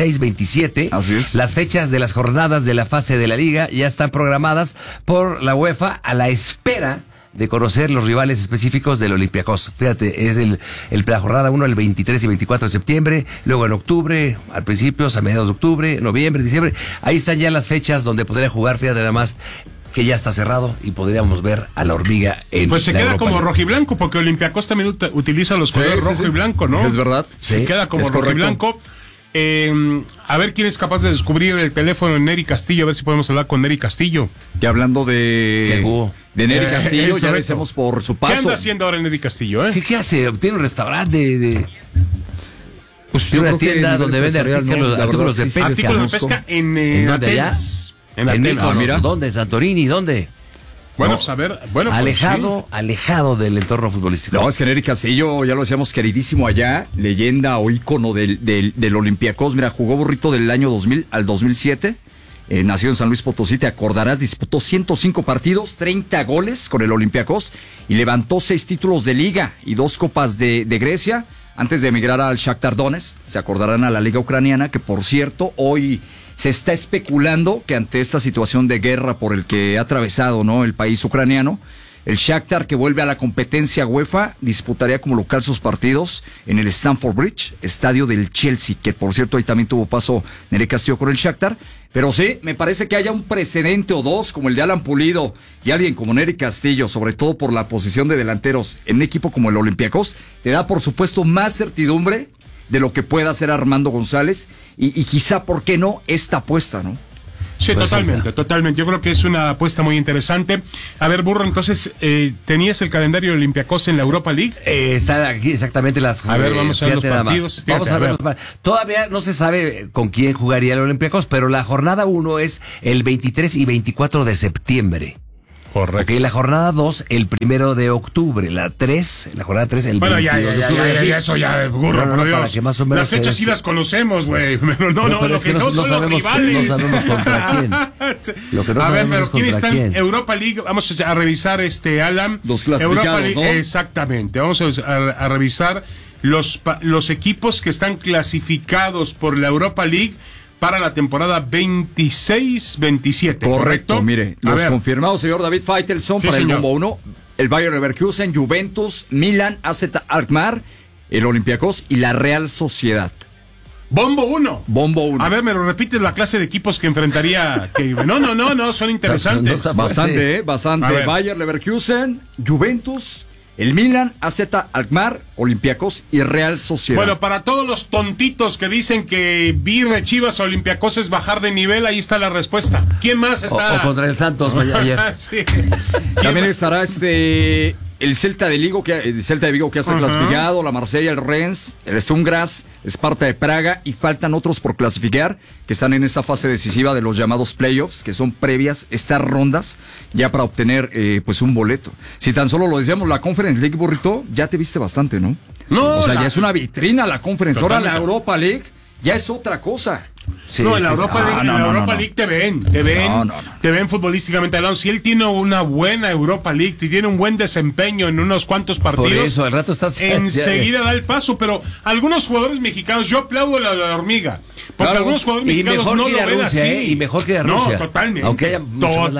26-27. Así es. Las fechas de las jornadas de la fase de la Liga ya están programadas por la UEFA, a la espera de conocer los rivales específicos del Olympiacos. Fíjate, es la jornada 1 el 23 y 24 de septiembre, luego en octubre, al principio, a mediados de octubre, noviembre, diciembre. Ahí están ya las fechas donde podría jugar. Fíjate nada más que ya está cerrado y podríamos ver a la Hormiga en pues se queda Europa como rojiblanco, porque Olympiacos también utiliza los colores rojo y blanco, ¿no? Es verdad. Se queda como rojiblanco. A ver quién es capaz de descubrir el teléfono de Neri Castillo, a ver si podemos hablar con Neri Castillo. Que hablando de Neri Castillo, ya decimos por su paso. ¿Qué anda haciendo ahora Neri Castillo? ¿Qué hace? Tiene un restaurante pues tiene una tienda donde vende artículos de pesca. Artículos de pesca en Atenas. En Atenas. ¿Dónde? ¿En Santorini? ¿Dónde? Bueno, pues a ver, alejado del entorno futbolístico. No, es que Neri Castillo, ya lo decíamos, queridísimo allá, leyenda o ícono del Olympiacos. Mira, jugó Burrito del año 2000 al 2007, nació en San Luis Potosí, te acordarás, disputó 105 partidos, 30 goles con el Olympiacos y levantó 6 títulos de liga y 2 copas de Grecia antes de emigrar al Shakhtar Donetsk. Se acordarán a la liga ucraniana, que por cierto, hoy se está especulando que ante esta situación de guerra por el que ha atravesado, ¿no?, el país ucraniano, el Shakhtar, que vuelve a la competencia UEFA, disputaría como local sus partidos en el Stamford Bridge, estadio del Chelsea, que por cierto ahí también tuvo paso Neri Castillo con el Shakhtar. Pero sí, me parece que haya un precedente o dos, como el de Alan Pulido y alguien como Neri Castillo, sobre todo por la posición de delanteros en un equipo como el Olympiacos, te da por supuesto más certidumbre de lo que pueda hacer Armando González y quizá, ¿por qué no?, esta apuesta, ¿no? Sí, pues totalmente. Yo creo que es una apuesta muy interesante. A ver, Burro, entonces, ¿tenías el calendario de Olympiacos en la Europa League? Está aquí exactamente las... A ver, vamos a ver los partidos. Vamos a ver. Todavía no se sabe con quién jugaría el Olympiacos, pero la jornada 1 es el 23 y 24 de septiembre. Correcto. Okay, la jornada 2, el 1 de octubre. La jornada 3, el 22 de octubre. Ya, eso ya, Burro, por Dios. Para que más o menos las fechas sí las conocemos, güey. Pero no, lo que no son los rivales. No sabemos contra quién. A ver, pero ¿quién está en Europa League? Vamos a revisar, Alan. Los clasificados, Europa League, ¿no? Exactamente. Vamos a revisar los equipos que están clasificados por la Europa League para la temporada 26-27. Correcto, mire, los confirmados, señor David Faitelson, para el bombo 1, el Bayer Leverkusen, Juventus, Milan, AZ Alkmaar, el Olympiacos y la Real Sociedad. Bombo 1. Bombo 1. A ver, me lo repites la clase de equipos que enfrentaría. No, son interesantes. Bastante. Bayer Leverkusen, Juventus, el Milan, AZ Alkmaar, Olympiacos y Real Sociedad. Bueno, para todos los tontitos que dicen que Virre, Chivas, Olympiacos es bajar de nivel, ahí está la respuesta. ¿Quién más está? O contra el Santos ayer. Sí. También estará el Celta de Vigo, que ya está clasificado, la Marsella, el Rennes, el Sturm Graz, Sparta de Praga, y faltan otros por clasificar que están en esta fase decisiva de los llamados playoffs, que son previas estas rondas ya para obtener pues un boleto. Si tan solo lo decíamos, la Conference League, Burrito, ya te viste bastante, ¿no? No, o sea, ya es una vitrina la Conference. Ahora la Europa League ya es otra cosa. Sí, en la Europa League te ven futbolísticamente hablando. Si él tiene una buena Europa League, tiene un buen desempeño en unos cuantos partidos, por eso al rato estás enseguida da el paso. Pero algunos jugadores mexicanos, yo aplaudo la hormiga, porque algunos jugadores mexicanos no lo ven así. Y mejor que de Rusia. No, totalmente. Aunque haya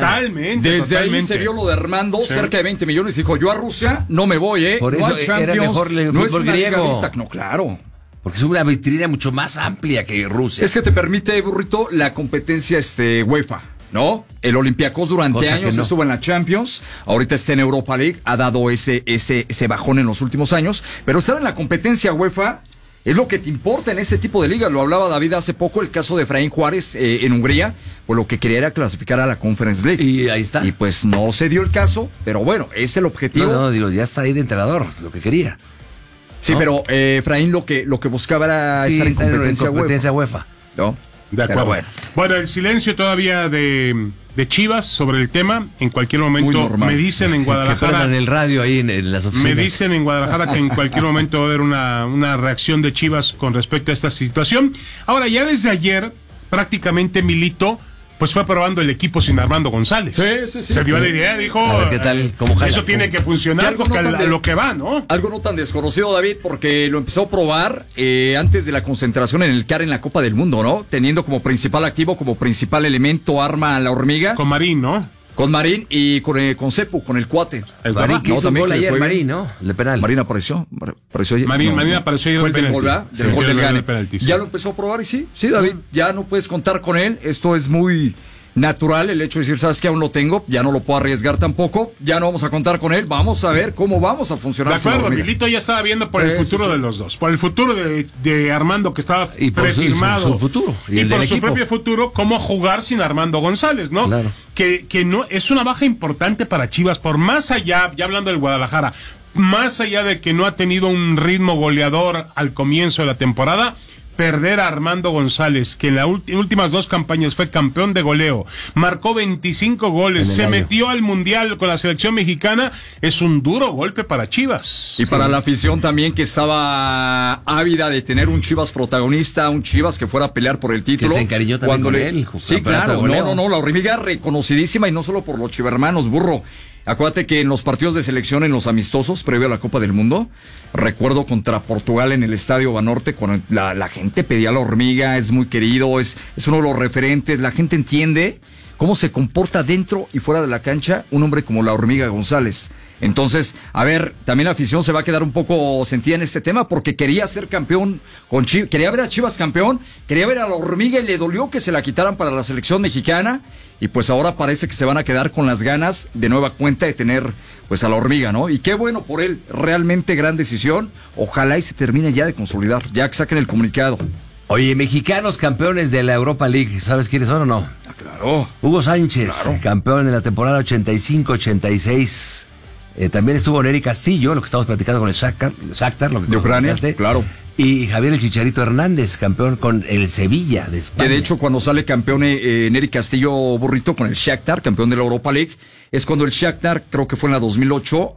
Desde ahí se vio lo de Armando, cerca de 20 millones. Dijo, yo a Rusia no me voy, Por eso era mejor el fútbol griego. No, claro. Porque es una vitrina mucho más amplia que Rusia. Es que te permite, Burrito, la competencia UEFA, ¿no? El Olympiacos durante años estuvo en la Champions, ahorita está en Europa League, ha dado ese bajón en los últimos años, pero estar en la competencia UEFA es lo que te importa en este tipo de ligas. Lo hablaba David hace poco, el caso de Efraín Juárez en Hungría, pues lo que quería era clasificar a la Conference League. Y ahí está. Y pues no se dio el caso, pero bueno, es el objetivo. Digo, ya está ahí de entrenador, lo que quería. Sí, ¿no? Pero Efraín lo que buscaba era estar en competencia UEFA. ¿No? De acuerdo. Bueno, el silencio todavía de Chivas sobre el tema. En cualquier momento me dicen en Guadalajara. Que el radio ahí en las oficinas. Me dicen en Guadalajara que en cualquier momento va a haber una reacción de Chivas con respecto a esta situación. Ahora, ya desde ayer, prácticamente Milito pues fue probando el equipo sin Armando González. Sí. Se dio la idea, dijo, a ver, ¿qué tal? ¿Cómo jala? Eso tiene que funcionar porque a lo que va, ¿no? Algo no tan desconocido, David, porque lo empezó a probar antes de la concentración en el CAR en la Copa del Mundo, ¿no? Teniendo como principal activo, como principal elemento, arma a la hormiga. Con Marín, ¿no? Con Marín y con Cepu, con el cuate. El Marín que hizo un gol ayer, Marín, ¿no? El de penal. Marín apareció ayer. Marín apareció ayer. Fue el gol del Gane. Ya lo empezó a probar y sí, David, ya no puedes contar con él. Esto es muy natural el hecho de decir, ¿sabes qué? Aún lo tengo, ya no lo puedo arriesgar tampoco, ya no vamos a contar con él, vamos a ver cómo vamos a funcionar. De acuerdo, Milito ya estaba viendo por el futuro de los dos, por el futuro de Armando que estaba prefirmado. Su futuro. Y por su propio futuro, cómo jugar sin Armando González, ¿no? Claro. Que no es una baja importante para Chivas, por más allá, ya hablando del Guadalajara, más allá de que no ha tenido un ritmo goleador al comienzo de la temporada, perder a Armando González, que en las últimas 2 campañas fue campeón de goleo, marcó 25 goles, se metió al Mundial con la selección mexicana, es un duro golpe para Chivas. Y para la afición también, que estaba ávida de tener un Chivas protagonista, un Chivas que fuera a pelear por el título. Que se encariñó también con él. Sí, claro, no, la hormiga reconocidísima, y no solo por los chivermanos, burro. Acuérdate que en los partidos de selección, en los amistosos, previo a la Copa del Mundo, recuerdo contra Portugal en el Estadio Banorte, cuando la gente pedía a la hormiga, es muy querido, es uno de los referentes, la gente entiende cómo se comporta dentro y fuera de la cancha un hombre como la hormiga González. Entonces, a ver, también la afición se va a quedar un poco sentida en este tema, porque quería ser campeón con Chivas, quería ver a Chivas campeón, quería ver a la hormiga y le dolió que se la quitaran para la selección mexicana, y pues ahora parece que se van a quedar con las ganas de nueva cuenta de tener pues a la hormiga, ¿no? Y qué bueno por él, realmente gran decisión, ojalá y se termine ya de consolidar, ya que saquen el comunicado. Oye, mexicanos campeones de la Europa League, ¿sabes quiénes son o no? Claro. Hugo Sánchez, campeón en la temporada 85-86. También estuvo Neri Castillo, lo que estamos platicando con el Shakhtar, lo que de Ucrania, claro. Y Javier el Chicharito Hernández, campeón con el Sevilla de España. Que de hecho, cuando sale campeón Neri Castillo, burrito, con el Shakhtar, campeón de la Europa League, es cuando el Shakhtar, creo que fue en la 2008,